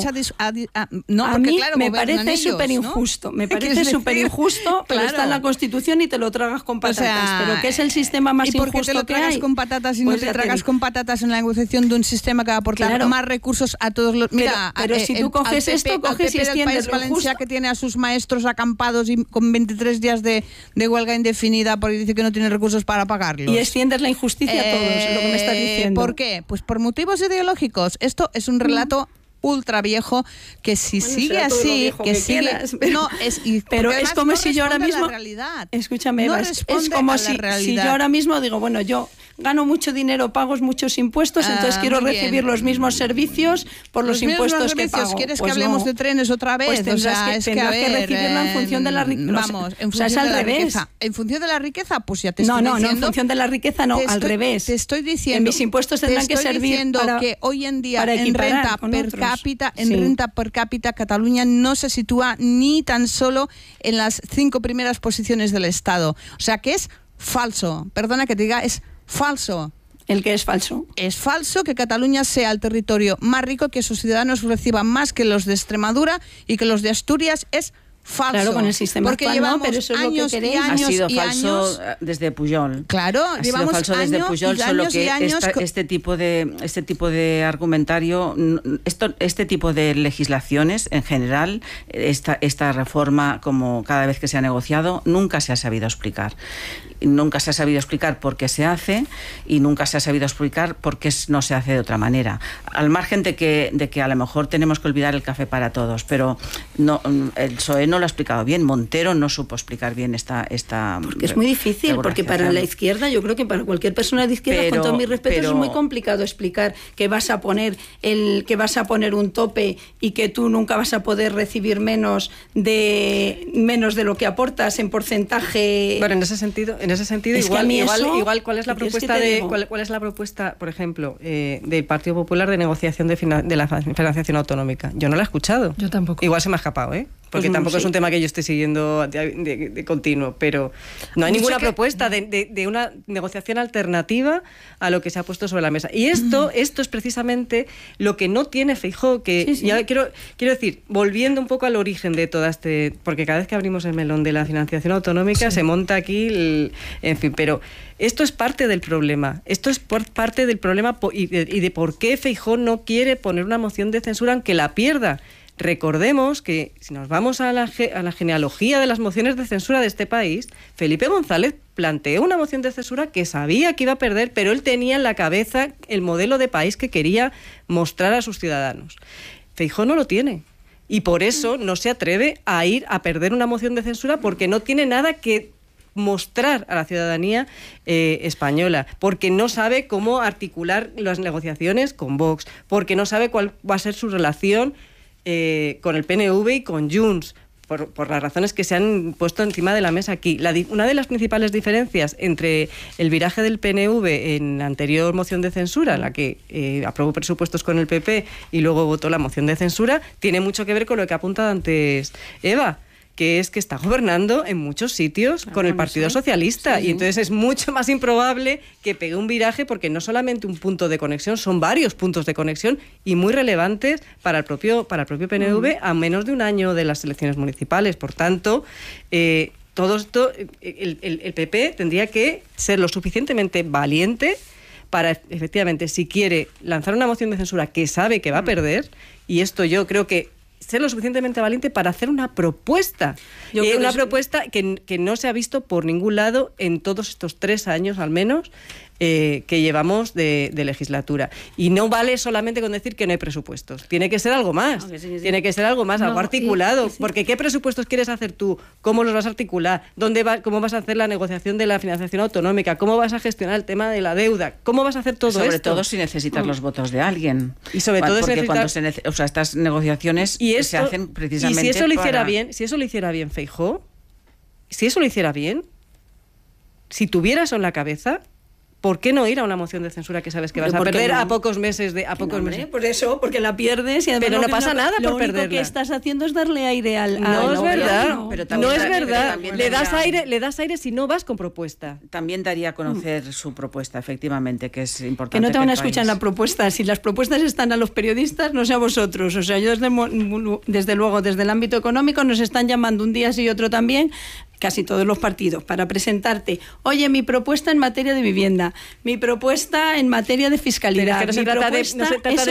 A mí me parece súper injusto, pero está en la Constitución y te lo tragas con patatas, pero que es el sistema más injusto que hay. ¿Y por qué te lo tragas con patatas y no te tragas con patatas en la negociación de un sistema que va a aportar más recursos a todos los... Mira, pero si tú coges esto, coges y extiendes País Valencia, que tiene a sus maestros acampados y con 23 días de huelga indefinida porque dice que no tiene recursos para pagarlos. Y extiendes la injusticia a todos, es lo que me estás diciendo. ¿Por qué? Pues por motivos ideológicos. Esto es un relato ultra viejo que si sigue así, que sigue... Pero es como si yo ahora mismo... Escúchame, Eva, es como si yo ahora mismo digo, bueno, yo gano mucho dinero, pago muchos impuestos, entonces quiero recibir los mismos servicios por los impuestos que pago. ¿Quieres que hablemos de trenes otra vez? Pues tendrás que recibirlo en función de la riqueza. Vamos, en función de la riqueza. ¿En función de la riqueza? Pues ya te estoy diciendo... No, en función de la riqueza no, al revés. Te estoy diciendo... En mis impuestos tendrán que servir para que hoy en día en renta per cápita Cataluña no se sitúa ni tan solo en las 5 primeras posiciones del Estado. O sea que es falso. Perdona que te diga, es falso. ¿El que es falso? Es falso que Cataluña sea el territorio más rico, que sus ciudadanos reciban más que los de Extremadura y que los de Asturias. Es falso. Claro, con el sistema porque actual llevamos pero eso es años lo que y años ha sido y falso años. Desde Pujol. Claro, llevamos falso años desde Pujol, solo que años este tipo de argumentario, este tipo de legislaciones en general, esta reforma, como cada vez que se ha negociado, nunca se ha sabido explicar. Nunca se ha sabido explicar por qué se hace y nunca se ha sabido explicar por qué no se hace de otra manera. Al margen de que a lo mejor tenemos que olvidar el café para todos, pero no, el PSOE no lo ha explicado bien. Montero no supo explicar bien esta porque es muy difícil, porque para la izquierda, yo creo que para cualquier persona de izquierda, con todos mis respetos, es muy complicado explicar que vas a poner un tope y que tú nunca vas a poder recibir menos de lo que aportas en porcentaje. Bueno, en ese sentido igual ¿cuál es la propuesta por ejemplo, del Partido Popular de negociación de la financiación autonómica? Yo no la he escuchado. Yo tampoco. Igual se me ha escapado, ¿eh? porque tampoco es un tema que yo esté siguiendo de continuo, pero no hay ninguna propuesta de una negociación alternativa a lo que se ha puesto sobre la mesa. Y esto es precisamente lo que no tiene Feijóo, que ya quiero decir, volviendo un poco al origen de toda porque cada vez que abrimos el melón de la financiación autonómica se monta aquí, en fin, pero esto es parte del problema. Esto es parte del problema y de por qué Feijóo no quiere poner una moción de censura aunque la pierda. Recordemos que, si nos vamos a la genealogía de las mociones de censura de este país, Felipe González planteó una moción de censura que sabía que iba a perder, pero él tenía en la cabeza el modelo de país que quería mostrar a sus ciudadanos. Feijóo no lo tiene. Y por eso no se atreve a ir a perder una moción de censura, porque no tiene nada que mostrar a la ciudadanía española, porque no sabe cómo articular las negociaciones con Vox, porque no sabe cuál va a ser su relación con el PNV y con Junts, por las razones que se han puesto encima de la mesa aquí. Una de las principales diferencias entre el viraje del PNV en la anterior moción de censura, la que aprobó presupuestos con el PP y luego votó la moción de censura, tiene mucho que ver con lo que ha apuntado antes Eva, que es que está gobernando en muchos sitios con el Partido Socialista, y entonces es mucho más improbable que pegue un viraje, porque no solamente un punto de conexión, son varios puntos de conexión y muy relevantes para el propio PNV a menos de un año de las elecciones municipales. Por tanto, todo esto, el PP tendría que ser lo suficientemente valiente para, efectivamente, si quiere lanzar una moción de censura que sabe que va a perder, y esto yo creo que ser lo suficientemente valiente para hacer una propuesta. Una propuesta que no se ha visto por ningún lado en todos estos 3 años, al menos, que llevamos de legislatura. Y no vale solamente con decir que no hay presupuestos. Tiene que ser algo más. Tiene que ser algo más, algo articulado. Porque ¿qué presupuestos quieres hacer tú? ¿Cómo los vas a articular? ¿Cómo vas a hacer la negociación de la financiación autonómica? ¿Cómo vas a gestionar el tema de la deuda? ¿Cómo vas a hacer todo esto? Sobre todo si necesitas los votos de alguien. Y sobre todo porque cuando estas negociaciones se hacen precisamente. Y si eso lo hiciera bien, Feijóo, si tuviera eso en la cabeza, ¿por qué no ir a una moción de censura que sabes que vas a perder a pocos meses? Por eso, porque la pierdes y además pero no pasa nada por perderla. Lo único que estás haciendo es darle aire al... No es verdad, no es verdad. Le das aire si no vas con propuesta. También daría a conocer su propuesta, efectivamente, que es importante. Que no te van a escuchar la propuesta. Si las propuestas están a los periodistas, no sé a vosotros. O sea, yo desde luego, desde el ámbito económico, nos están llamando un día sí y otro también, casi todos los partidos, para presentarte, oye, mi propuesta en materia de vivienda, mi propuesta en materia de fiscalidad. Pero es que no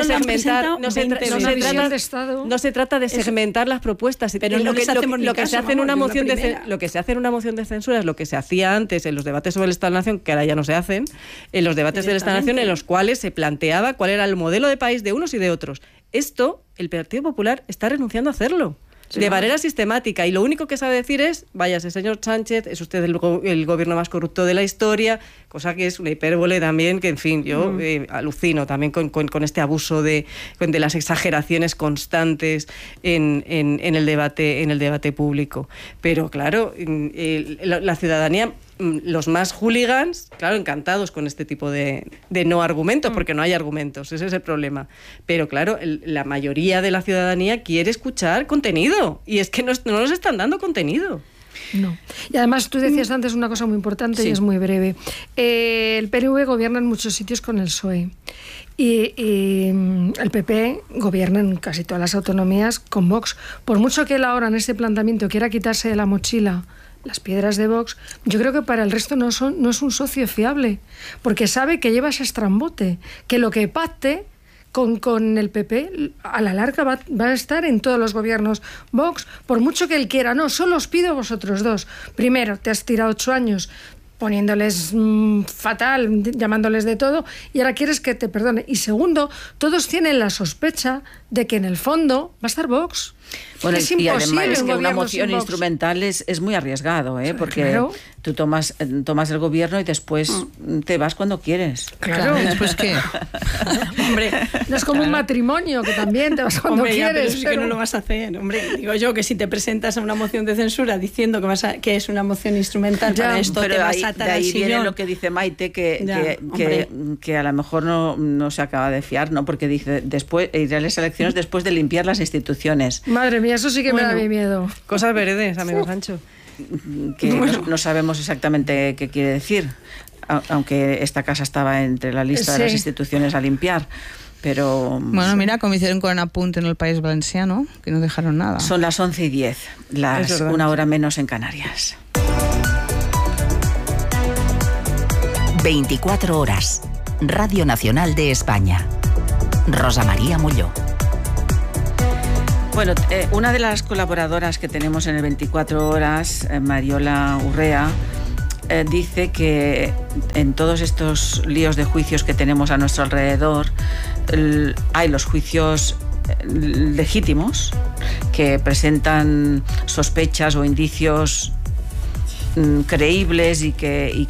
se trata de segmentar las propuestas. Pero lo que se hace en una moción de censura es lo que se hacía antes en los debates sobre el Estado-Nación, que ahora ya no se hacen, en los debates del Estado-Nación, en los cuales se planteaba cuál era el modelo de país de unos y de otros. Esto, el Partido Popular está renunciando a hacerlo. De manera sistemática, y lo único que sabe decir es: váyase, señor Sánchez, es usted el gobierno más corrupto de la historia, cosa que es una hipérbole también, que en fin, yo alucino también con este abuso de las exageraciones constantes en el debate público. Pero claro, la ciudadanía, los más hooligans, claro, encantados con este tipo de no argumentos, porque no hay argumentos, ese es el problema. Pero claro, la mayoría de la ciudadanía quiere escuchar contenido, y es que no nos están dando contenido. No. Y además tú decías antes una cosa muy importante, y es muy breve. El PNV gobierna en muchos sitios con el PSOE. Y el PP gobierna en casi todas las autonomías con Vox. Por mucho que él ahora en este planteamiento quiera quitarse de la mochila las piedras de Vox, yo creo que para el resto no es un socio fiable, porque sabe que lleva ese estrambote, que lo que pacte con el PP a la larga va a estar en todos los gobiernos. Vox, por mucho que él quiera, no, solo os pido a vosotros dos. Primero, te has tirado 8 años poniéndoles fatal, llamándoles de todo, y ahora quieres que te perdone. Y segundo, todos tienen la sospecha de que en el fondo va a estar Vox. Bueno, es y además es que una moción moción instrumental es muy arriesgado, porque claro, tú tomas el gobierno y después te vas cuando quieres. Claro, ¿después qué? Hombre, no es como un matrimonio, que también te vas cuando quieres. Pero eso sí que no lo vas a hacer. Hombre, digo yo que si te presentas a una moción de censura diciendo que es una moción instrumental, para esto pero te vas atar al sillón. Viene lo que dice Maite, que a lo mejor no se acaba de fiar, ¿no? Porque dice, después irá a las elecciones después de limpiar las instituciones. Madre mía, eso sí que me da miedo. Cosas veredes, amigo Sancho. Que no sabemos exactamente qué quiere decir, aunque esta casa estaba entre la lista de las instituciones a limpiar. Pero bueno, mira, como hicieron con Apunt en el País Valenciano, que no dejaron nada. Son las 11:10, una hora menos en Canarias. 24 horas. Radio Nacional de España. Rosa María Molló. Bueno, una de las colaboradoras que tenemos en el 24 horas, Mariola Urrea, dice que en todos estos líos de juicios que tenemos a nuestro alrededor, hay los juicios legítimos que presentan sospechas o indicios creíbles y que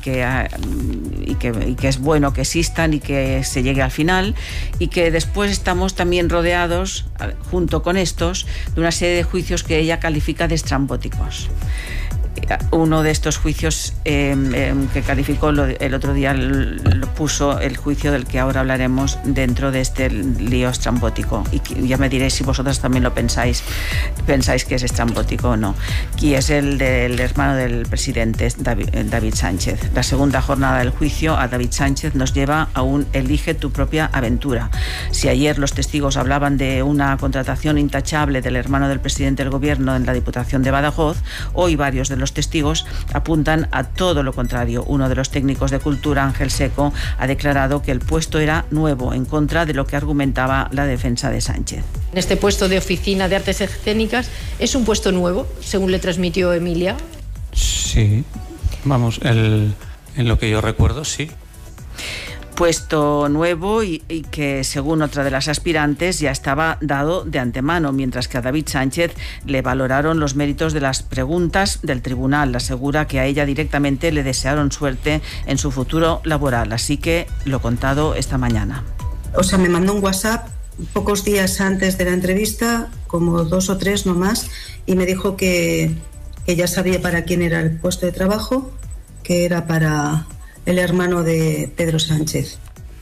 es bueno que existan y que se llegue al final, y que después estamos también rodeados, junto con estos, de una serie de juicios que ella califica de estrambóticos. Uno de estos juicios que calificó el otro día lo puso el juicio del que ahora hablaremos dentro de este lío estrambótico, y ya me diréis si vosotras también lo pensáis que es estrambótico o no, y es el del hermano del presidente, David Sánchez. La segunda jornada del juicio a David Sánchez nos lleva a un elige tu propia aventura. Si ayer los testigos hablaban de una contratación intachable del hermano del presidente del gobierno en la Diputación de Badajoz, hoy varios de los testigos apuntan a todo lo contrario. Uno de los técnicos de cultura, Ángel Seco, ha declarado que el puesto era nuevo, en contra de lo que argumentaba la defensa de Sánchez. Este puesto de oficina de artes escénicas es un puesto nuevo, según le transmitió Emilia. Sí, vamos, en lo que yo recuerdo, sí. Puesto nuevo y que, según otra de las aspirantes, ya estaba dado de antemano, mientras que a David Sánchez le valoraron los méritos de las preguntas del tribunal. Asegura que a ella directamente le desearon suerte en su futuro laboral, así que lo contado esta mañana. O sea, me mandó un WhatsApp pocos días antes de la entrevista, como 2 o 3 no más, y me dijo que ya sabía para quién era el puesto de trabajo, que era para el hermano de Pedro Sánchez.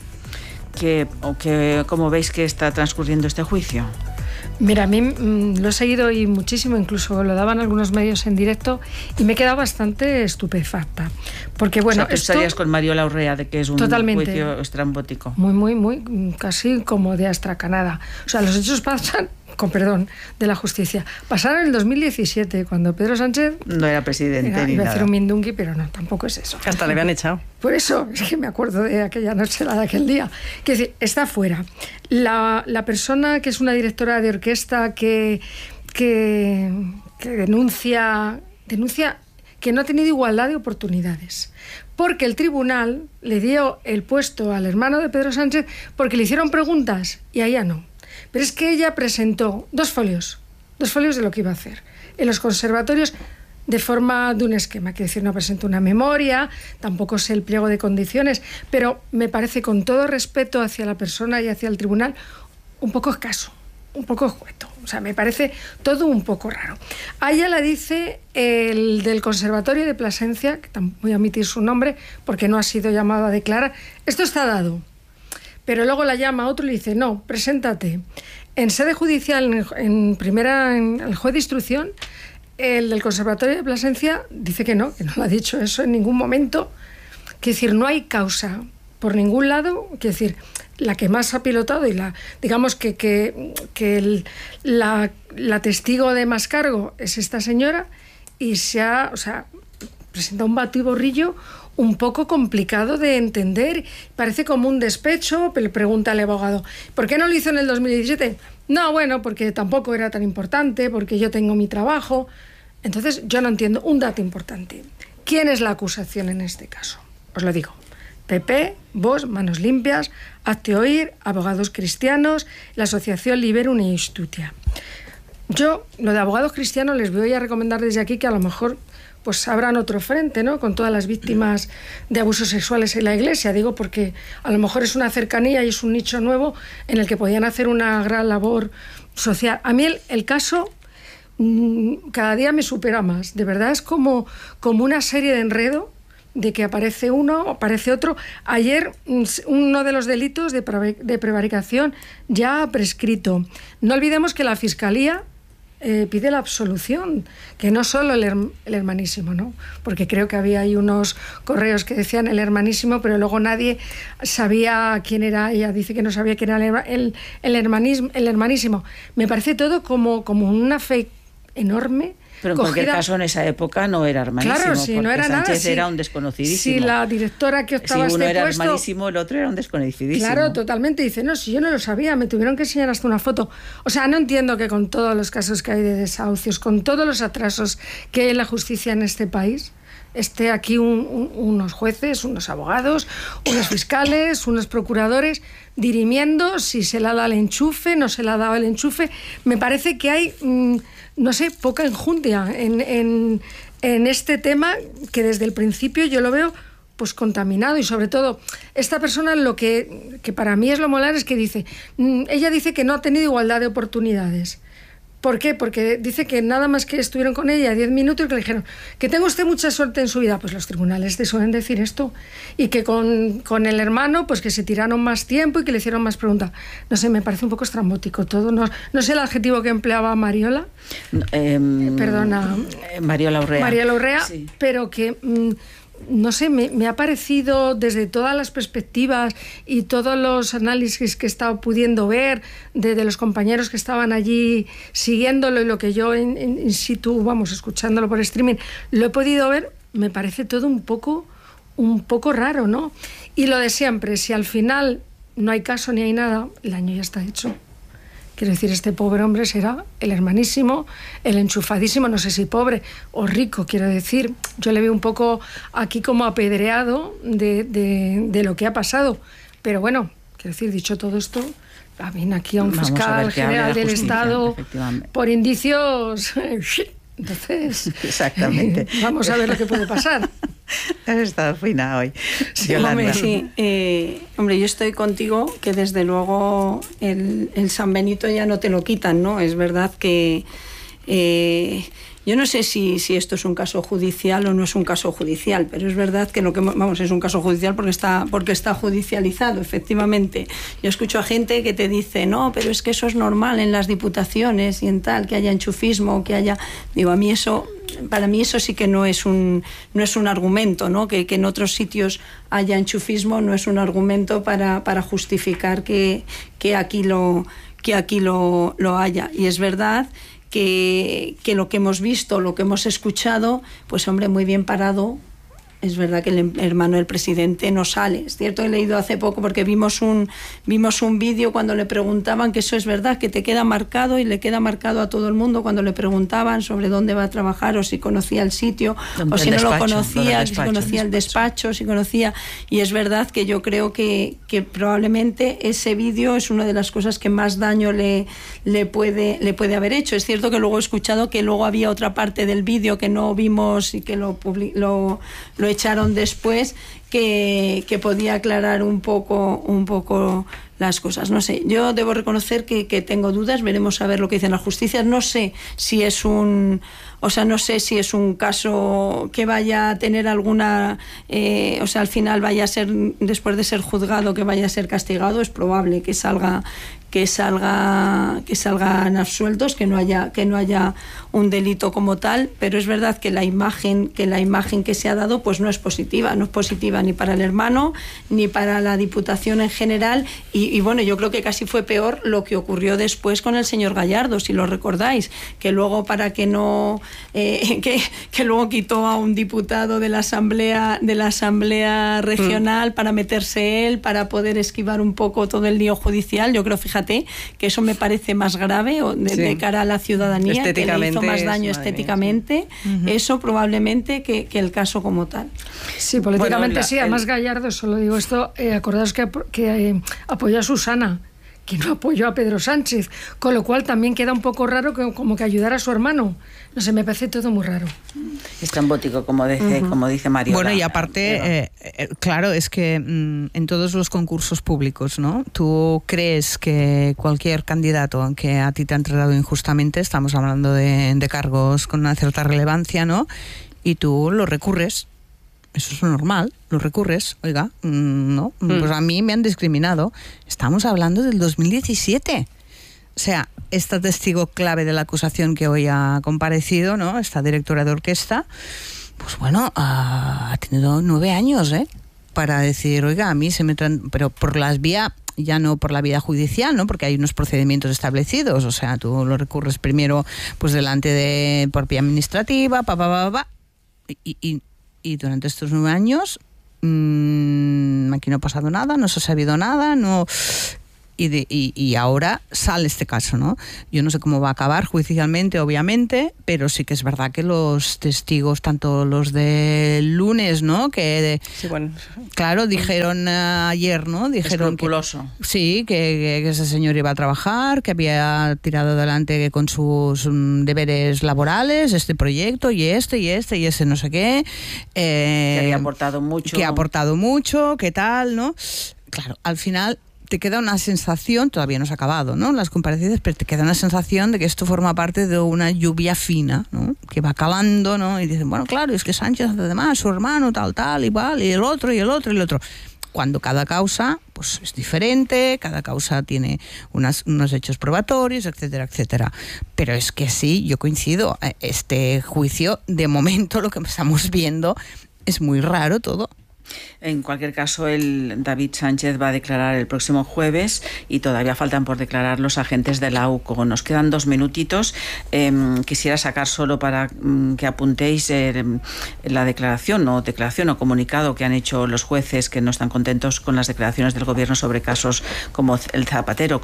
¿Cómo veis que está transcurriendo este juicio? Mira, a mí lo he seguido y muchísimo, incluso lo daban algunos medios en directo, y me he quedado bastante estupefacta. Porque bueno, o sea, estarías con Mariola Urrea de que es un juicio estrambótico. Muy, casi como de astracanada. O sea, los hechos pasan, con perdón de la justicia, pasaron en el 2017, cuando Pedro Sánchez no era presidente ni iba a nada. hacer un mindungui, pero no, tampoco es eso. Hasta le habían echado. Por eso es que me acuerdo de aquella noche, de aquel día. Quiero decir, está fuera. La persona que es una directora de orquesta que denuncia que no ha tenido igualdad de oportunidades, porque el tribunal le dio el puesto al hermano de Pedro Sánchez porque le hicieron preguntas y a ella no. Pero es que ella presentó 2 folios de lo que iba a hacer en los conservatorios de forma de un esquema. Quiero decir, no presentó una memoria, tampoco sé el pliego de condiciones, pero me parece, con todo respeto hacia la persona y hacia el tribunal, un poco escaso, un poco escueto. O sea, me parece todo un poco raro. A ella la dice el del Conservatorio de Plasencia, que tampoco voy a omitir su nombre porque no ha sido llamado a declarar, esto está dado. Pero luego la llama a otro y le dice, no, preséntate. En sede judicial, en el juez de instrucción, el del Conservatorio de Plasencia dice que no lo ha dicho eso en ningún momento. Quiere decir, no hay causa por ningún lado. Quiere decir, la que más ha pilotado y digamos que la testigo de más cargo es esta señora, y presenta un batiborrillo un poco complicado de entender. Parece como un despecho. Le pregunta al abogado, ¿por qué no lo hizo en el 2017? No, bueno, porque tampoco era tan importante, porque yo tengo mi trabajo. Entonces, yo no entiendo un dato importante. ¿Quién es la acusación en este caso? Os lo digo. PP, Vox, Manos Limpias, Hazte Oír, Abogados Cristianos, la Asociación Liberum e Iustitia. Yo, lo de abogados cristianos, les voy a recomendar desde aquí que a lo mejor pues abran otro frente, ¿no?, con todas las víctimas de abusos sexuales en la Iglesia. Digo porque a lo mejor es una cercanía y es un nicho nuevo en el que podían hacer una gran labor social. A mí el caso cada día me supera más. De verdad es como una serie de enredo de que aparece uno, aparece otro. Ayer uno de los delitos de prevaricación ya ha prescrito. No olvidemos que la Fiscalía pide la absolución, que no solo el hermanísimo, ¿no? Porque creo que había ahí unos correos que decían el hermanísimo, pero luego nadie sabía quién era. Ella dice que no sabía quién era el hermanísimo. Me parece todo como una fake enorme. Pero en cualquier caso, en esa época no era hermanísimo. Claro, sí, no era Sánchez nada. Sí, era un desconocidísimo. Sí, la directora que optaba si uno era puesto, hermanísimo, el otro era un desconocidísimo. Claro, totalmente. Dice, no, si yo no lo sabía, me tuvieron que enseñar hasta una foto. O sea, no entiendo que con todos los casos que hay de desahucios, con todos los atrasos que hay en la justicia en este país, esté aquí unos jueces, unos abogados, unos fiscales, unos procuradores dirimiendo si se le ha dado el enchufe, no se le ha dado el enchufe. Me parece que hay, no sé, poca enjundia en este tema, que desde el principio yo lo veo pues contaminado. Y sobre todo, esta persona, lo que para mí es lo molar, es que dice, ella dice que no ha tenido igualdad de oportunidades. ¿Por qué? Porque dice que nada más que estuvieron con ella 10 minutos y que le dijeron que tenga usted mucha suerte en su vida. Pues los tribunales te suelen decir esto. Y que con el hermano, pues que se tiraron más tiempo y que le hicieron más preguntas. No sé, me parece un poco estrambótico todo. No sé el adjetivo que empleaba Mariola. Perdona. Mariola Urrea. Mariola Urrea, sí. Pero que... no sé, me ha parecido desde todas las perspectivas y todos los análisis que he estado pudiendo ver de los compañeros que estaban allí siguiéndolo y lo que yo in situ, vamos, escuchándolo por streaming, lo he podido ver, me parece todo un poco raro, ¿no? Y lo de siempre, si al final no hay caso ni hay nada, el daño ya está hecho. Quiero decir, este pobre hombre será el hermanísimo, el enchufadísimo, no sé si pobre o rico, quiero decir. Yo le veo un poco aquí como apedreado de lo que ha pasado. Pero bueno, quiero decir, dicho todo esto, viene aquí a un fiscal general del Estado por indicios... Entonces, exactamente. Vamos a ver lo que puede pasar. Has estado fina hoy. Sí, hombre, yo estoy contigo que desde luego el San Benito ya no te lo quitan, ¿no? Es verdad que yo no sé si esto es un caso judicial o no es un caso judicial, pero es verdad que es un caso judicial porque está judicializado, efectivamente. Yo escucho a gente que te dice, no, pero es que eso es normal en las diputaciones y en tal, que haya enchufismo, que haya... Digo, para mí eso sí que no es un argumento, ¿no? Que en otros sitios haya enchufismo no es un argumento para justificar que aquí lo haya. Y es verdad que lo que hemos visto, lo que hemos escuchado, pues hombre, muy bien parado. Es verdad que el hermano del presidente no sale. Es cierto, he leído hace poco porque vimos un vídeo cuando le preguntaban, que eso es verdad, que te queda marcado y le queda marcado a todo el mundo cuando le preguntaban sobre dónde va a trabajar o si conocía el sitio o si no lo conocía, si conocía el despacho, si conocía... Y es verdad que yo creo que probablemente ese vídeo es una de las cosas que más daño le puede haber hecho. Es cierto que luego he escuchado que luego había otra parte del vídeo que no vimos y que lo echaron después, que podía aclarar un poco las cosas. No sé, yo debo reconocer que tengo dudas, veremos a ver lo que dice la justicia. No sé si es un caso que vaya a tener alguna... al final vaya a ser, después de ser juzgado, que vaya a ser castigado. Es probable que salgan absueltos, que no haya un delito como tal, pero es verdad que la imagen que se ha dado pues no es positiva ni para el hermano ni para la Diputación en general, y bueno, yo creo que casi fue peor lo que ocurrió después con el señor Gallardo, si lo recordáis, que luego para que no que luego quitó a un diputado de la asamblea regional para meterse él, para poder esquivar un poco todo el lío judicial. Yo creo, fíjate, que eso me parece más grave de cara a la ciudadanía, que le hizo más daño estéticamente, eso probablemente que el caso como tal. Sí, políticamente sí, además Gallardo, solo digo esto, acordaos que apoyó a Susana, que no apoyó a Pedro Sánchez, con lo cual también queda un poco raro como que ayudara a su hermano. No sé, me parece todo muy raro. Estrambótico, como dice Mario. Bueno, y aparte, claro, es que en todos los concursos públicos, ¿no? Tú crees que cualquier candidato que a ti te han tratado injustamente, estamos hablando de cargos con una cierta relevancia, ¿no? Y tú lo recurres. eso es normal, lo recurres, oiga, no, pues a mí me han discriminado. Estamos hablando del 2017. O sea, esta testigo clave de la acusación que hoy ha comparecido, ¿no? Esta directora de orquesta, pues bueno, ha tenido 9 años, para decir, oiga, a mí se me pero por las vías, ya no por la vía judicial, ¿no? Porque hay unos procedimientos establecidos, o sea, tú lo recurres primero pues delante de por vía administrativa, y durante estos 9 años aquí no ha pasado nada, no se ha sabido nada, no. Y ahora sale este caso, ¿no? Yo no sé cómo va a acabar judicialmente, obviamente, pero sí que es verdad que los testigos, tanto los del lunes, ¿no? Que sí, bueno, claro, dijeron ayer, ¿no? Dijeron que ese señor iba a trabajar, que había tirado adelante con sus deberes laborales este proyecto y ese no sé qué, que había aportado mucho, qué tal, ¿no? Claro, al final te queda una sensación, todavía no se ha acabado, ¿no? Las comparecencias, pero te queda una sensación de que esto forma parte de una lluvia fina, ¿no? Que va calando, ¿no? Y dicen, bueno, claro, es que Sánchez hace de más, su hermano, tal, igual, y el otro. Cuando cada causa, pues es diferente, cada causa tiene unos hechos probatorios, etcétera, etcétera. Pero es que sí, yo coincido, este juicio, de momento lo que estamos viendo es muy raro todo. En cualquier caso, David Sánchez va a declarar el próximo jueves y todavía faltan por declarar los agentes de la AUCO. Nos quedan 2 minutitos. Quisiera sacar solo para que apuntéis la declaración o comunicado que han hecho los jueces que no están contentos con las declaraciones del Gobierno sobre casos como el Zapatero.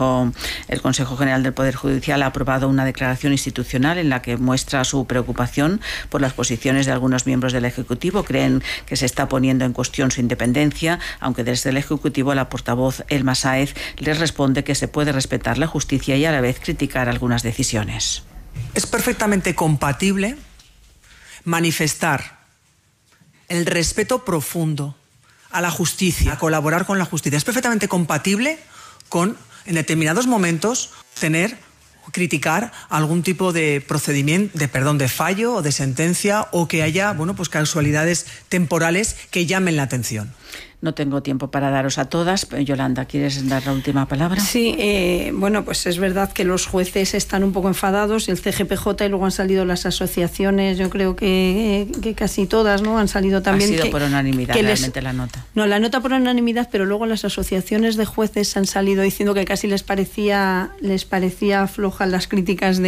El Consejo General del Poder Judicial ha aprobado una declaración institucional en la que muestra su preocupación por las posiciones de algunos miembros del Ejecutivo. Creen que se está poniendo en cuestión su independencia, aunque desde el Ejecutivo la portavoz Elma Sáez les responde que se puede respetar la justicia y a la vez criticar algunas decisiones. Es perfectamente compatible manifestar el respeto profundo a la justicia, a colaborar con la justicia. Es perfectamente compatible con, en determinados momentos, criticar algún tipo de procedimiento, de fallo o de sentencia, o que haya, pues casualidades temporales que llamen la atención. No tengo tiempo para daros a todas. Yolanda, ¿quieres dar la última palabra? Sí, pues es verdad que los jueces están un poco enfadados, el CGPJ, y luego han salido las asociaciones, yo creo que casi todas, ¿no? Han salido también. Ha sido por unanimidad realmente la nota. No, la nota por unanimidad, pero luego las asociaciones de jueces han salido diciendo que casi les parecía flojas las críticas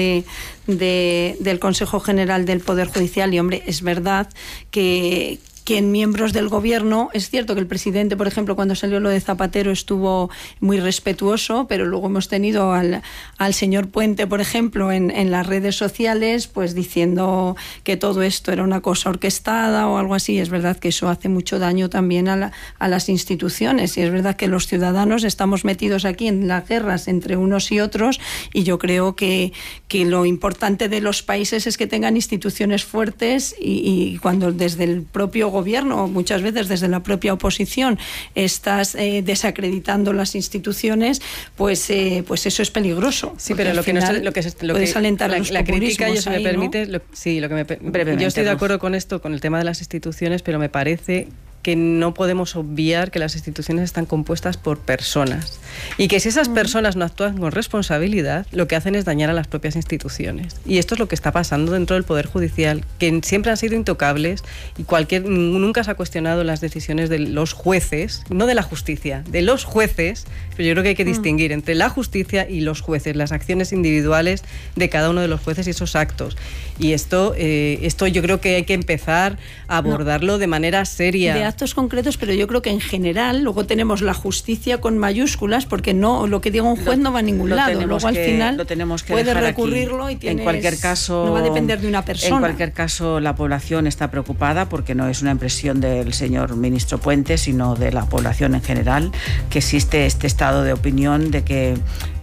del Consejo General del Poder Judicial, y hombre, es verdad que en miembros del gobierno, es cierto que el presidente, por ejemplo, cuando salió lo de Zapatero estuvo muy respetuoso, pero luego hemos tenido al señor Puente, por ejemplo, en las redes sociales, pues diciendo que todo esto era una cosa orquestada o algo así. Es verdad que eso hace mucho daño también a las instituciones, y es verdad que los ciudadanos estamos metidos aquí en las guerras entre unos y otros, y yo creo que lo importante de los países es que tengan instituciones fuertes, y cuando desde el propio gobierno, muchas veces desde la propia oposición, estás desacreditando las instituciones, pues eso es peligroso. Sí, pero la crítica, yo, si me permite, ¿no? Yo estoy de acuerdo con esto, con el tema de las instituciones, pero me parece que no podemos obviar que las instituciones están compuestas por personas, y que si esas personas no actúan con responsabilidad, lo que hacen es dañar a las propias instituciones. Y esto es lo que está pasando dentro del Poder Judicial, que siempre han sido intocables, y nunca se ha cuestionado las decisiones de los jueces, no de la justicia, de los jueces. Pero yo creo que hay que distinguir entre la justicia y los jueces, las acciones individuales de cada uno de los jueces y esos actos. Y esto yo creo que hay que empezar a abordarlo de manera seria. De actos concretos, pero yo creo que en general luego tenemos la justicia con mayúsculas, porque no, lo que diga un juez no va a ningún lado. Luego al final puedes recurrirlo, y en cualquier caso no va a depender de una persona. En cualquier caso, la población está preocupada, porque no es una impresión del señor ministro Puente, sino de la población en general, que existe este estado de opinión de que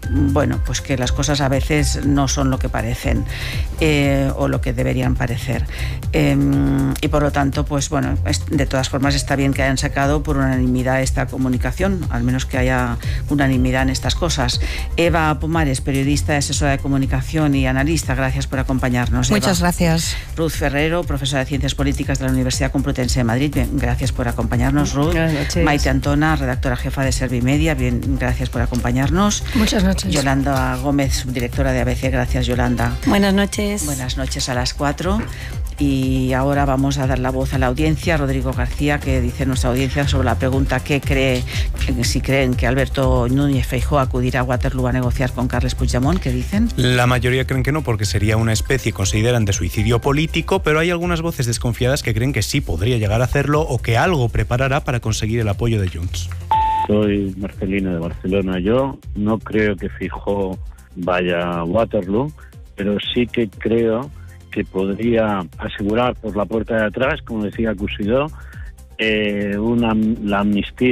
bueno, pues que las cosas a veces no son lo que parecen o lo que deberían parecer. Y por lo tanto, pues bueno, de todas formas está bien que hayan sacado por unanimidad esta comunicación, al menos que haya unanimidad en estas cosas. Eva Pomares, periodista, asesora de comunicación y analista, gracias por acompañarnos. Muchas gracias. Ruth Ferrero, profesora de Ciencias Políticas de la Universidad Complutense de Madrid, bien, gracias por acompañarnos, Ruth. Buenas noches. Maite Antona, redactora jefa de Servimedia, bien, gracias por acompañarnos. Muchas noches. Yolanda Gómez, subdirectora de ABC, gracias, Yolanda. Buenas noches. Buenas noches a las 4. Y ahora vamos a dar la voz a la audiencia. Rodrigo García, que dice nuestra audiencia sobre la pregunta si creen que Alberto Núñez Feijóo acudirá a Waterloo a negociar con Carles Puigdemont. ¿Qué dicen? La mayoría creen que no, porque sería una especie, consideran, de suicidio político, pero hay algunas voces desconfiadas que creen que sí podría llegar a hacerlo o que algo preparará para conseguir el apoyo de Junts. Soy Marcelino de Barcelona. Yo no creo que Feijóo vaya a Waterloo, pero sí que creo que podría asegurar por la puerta de atrás, como decía Cusidó, la amnistía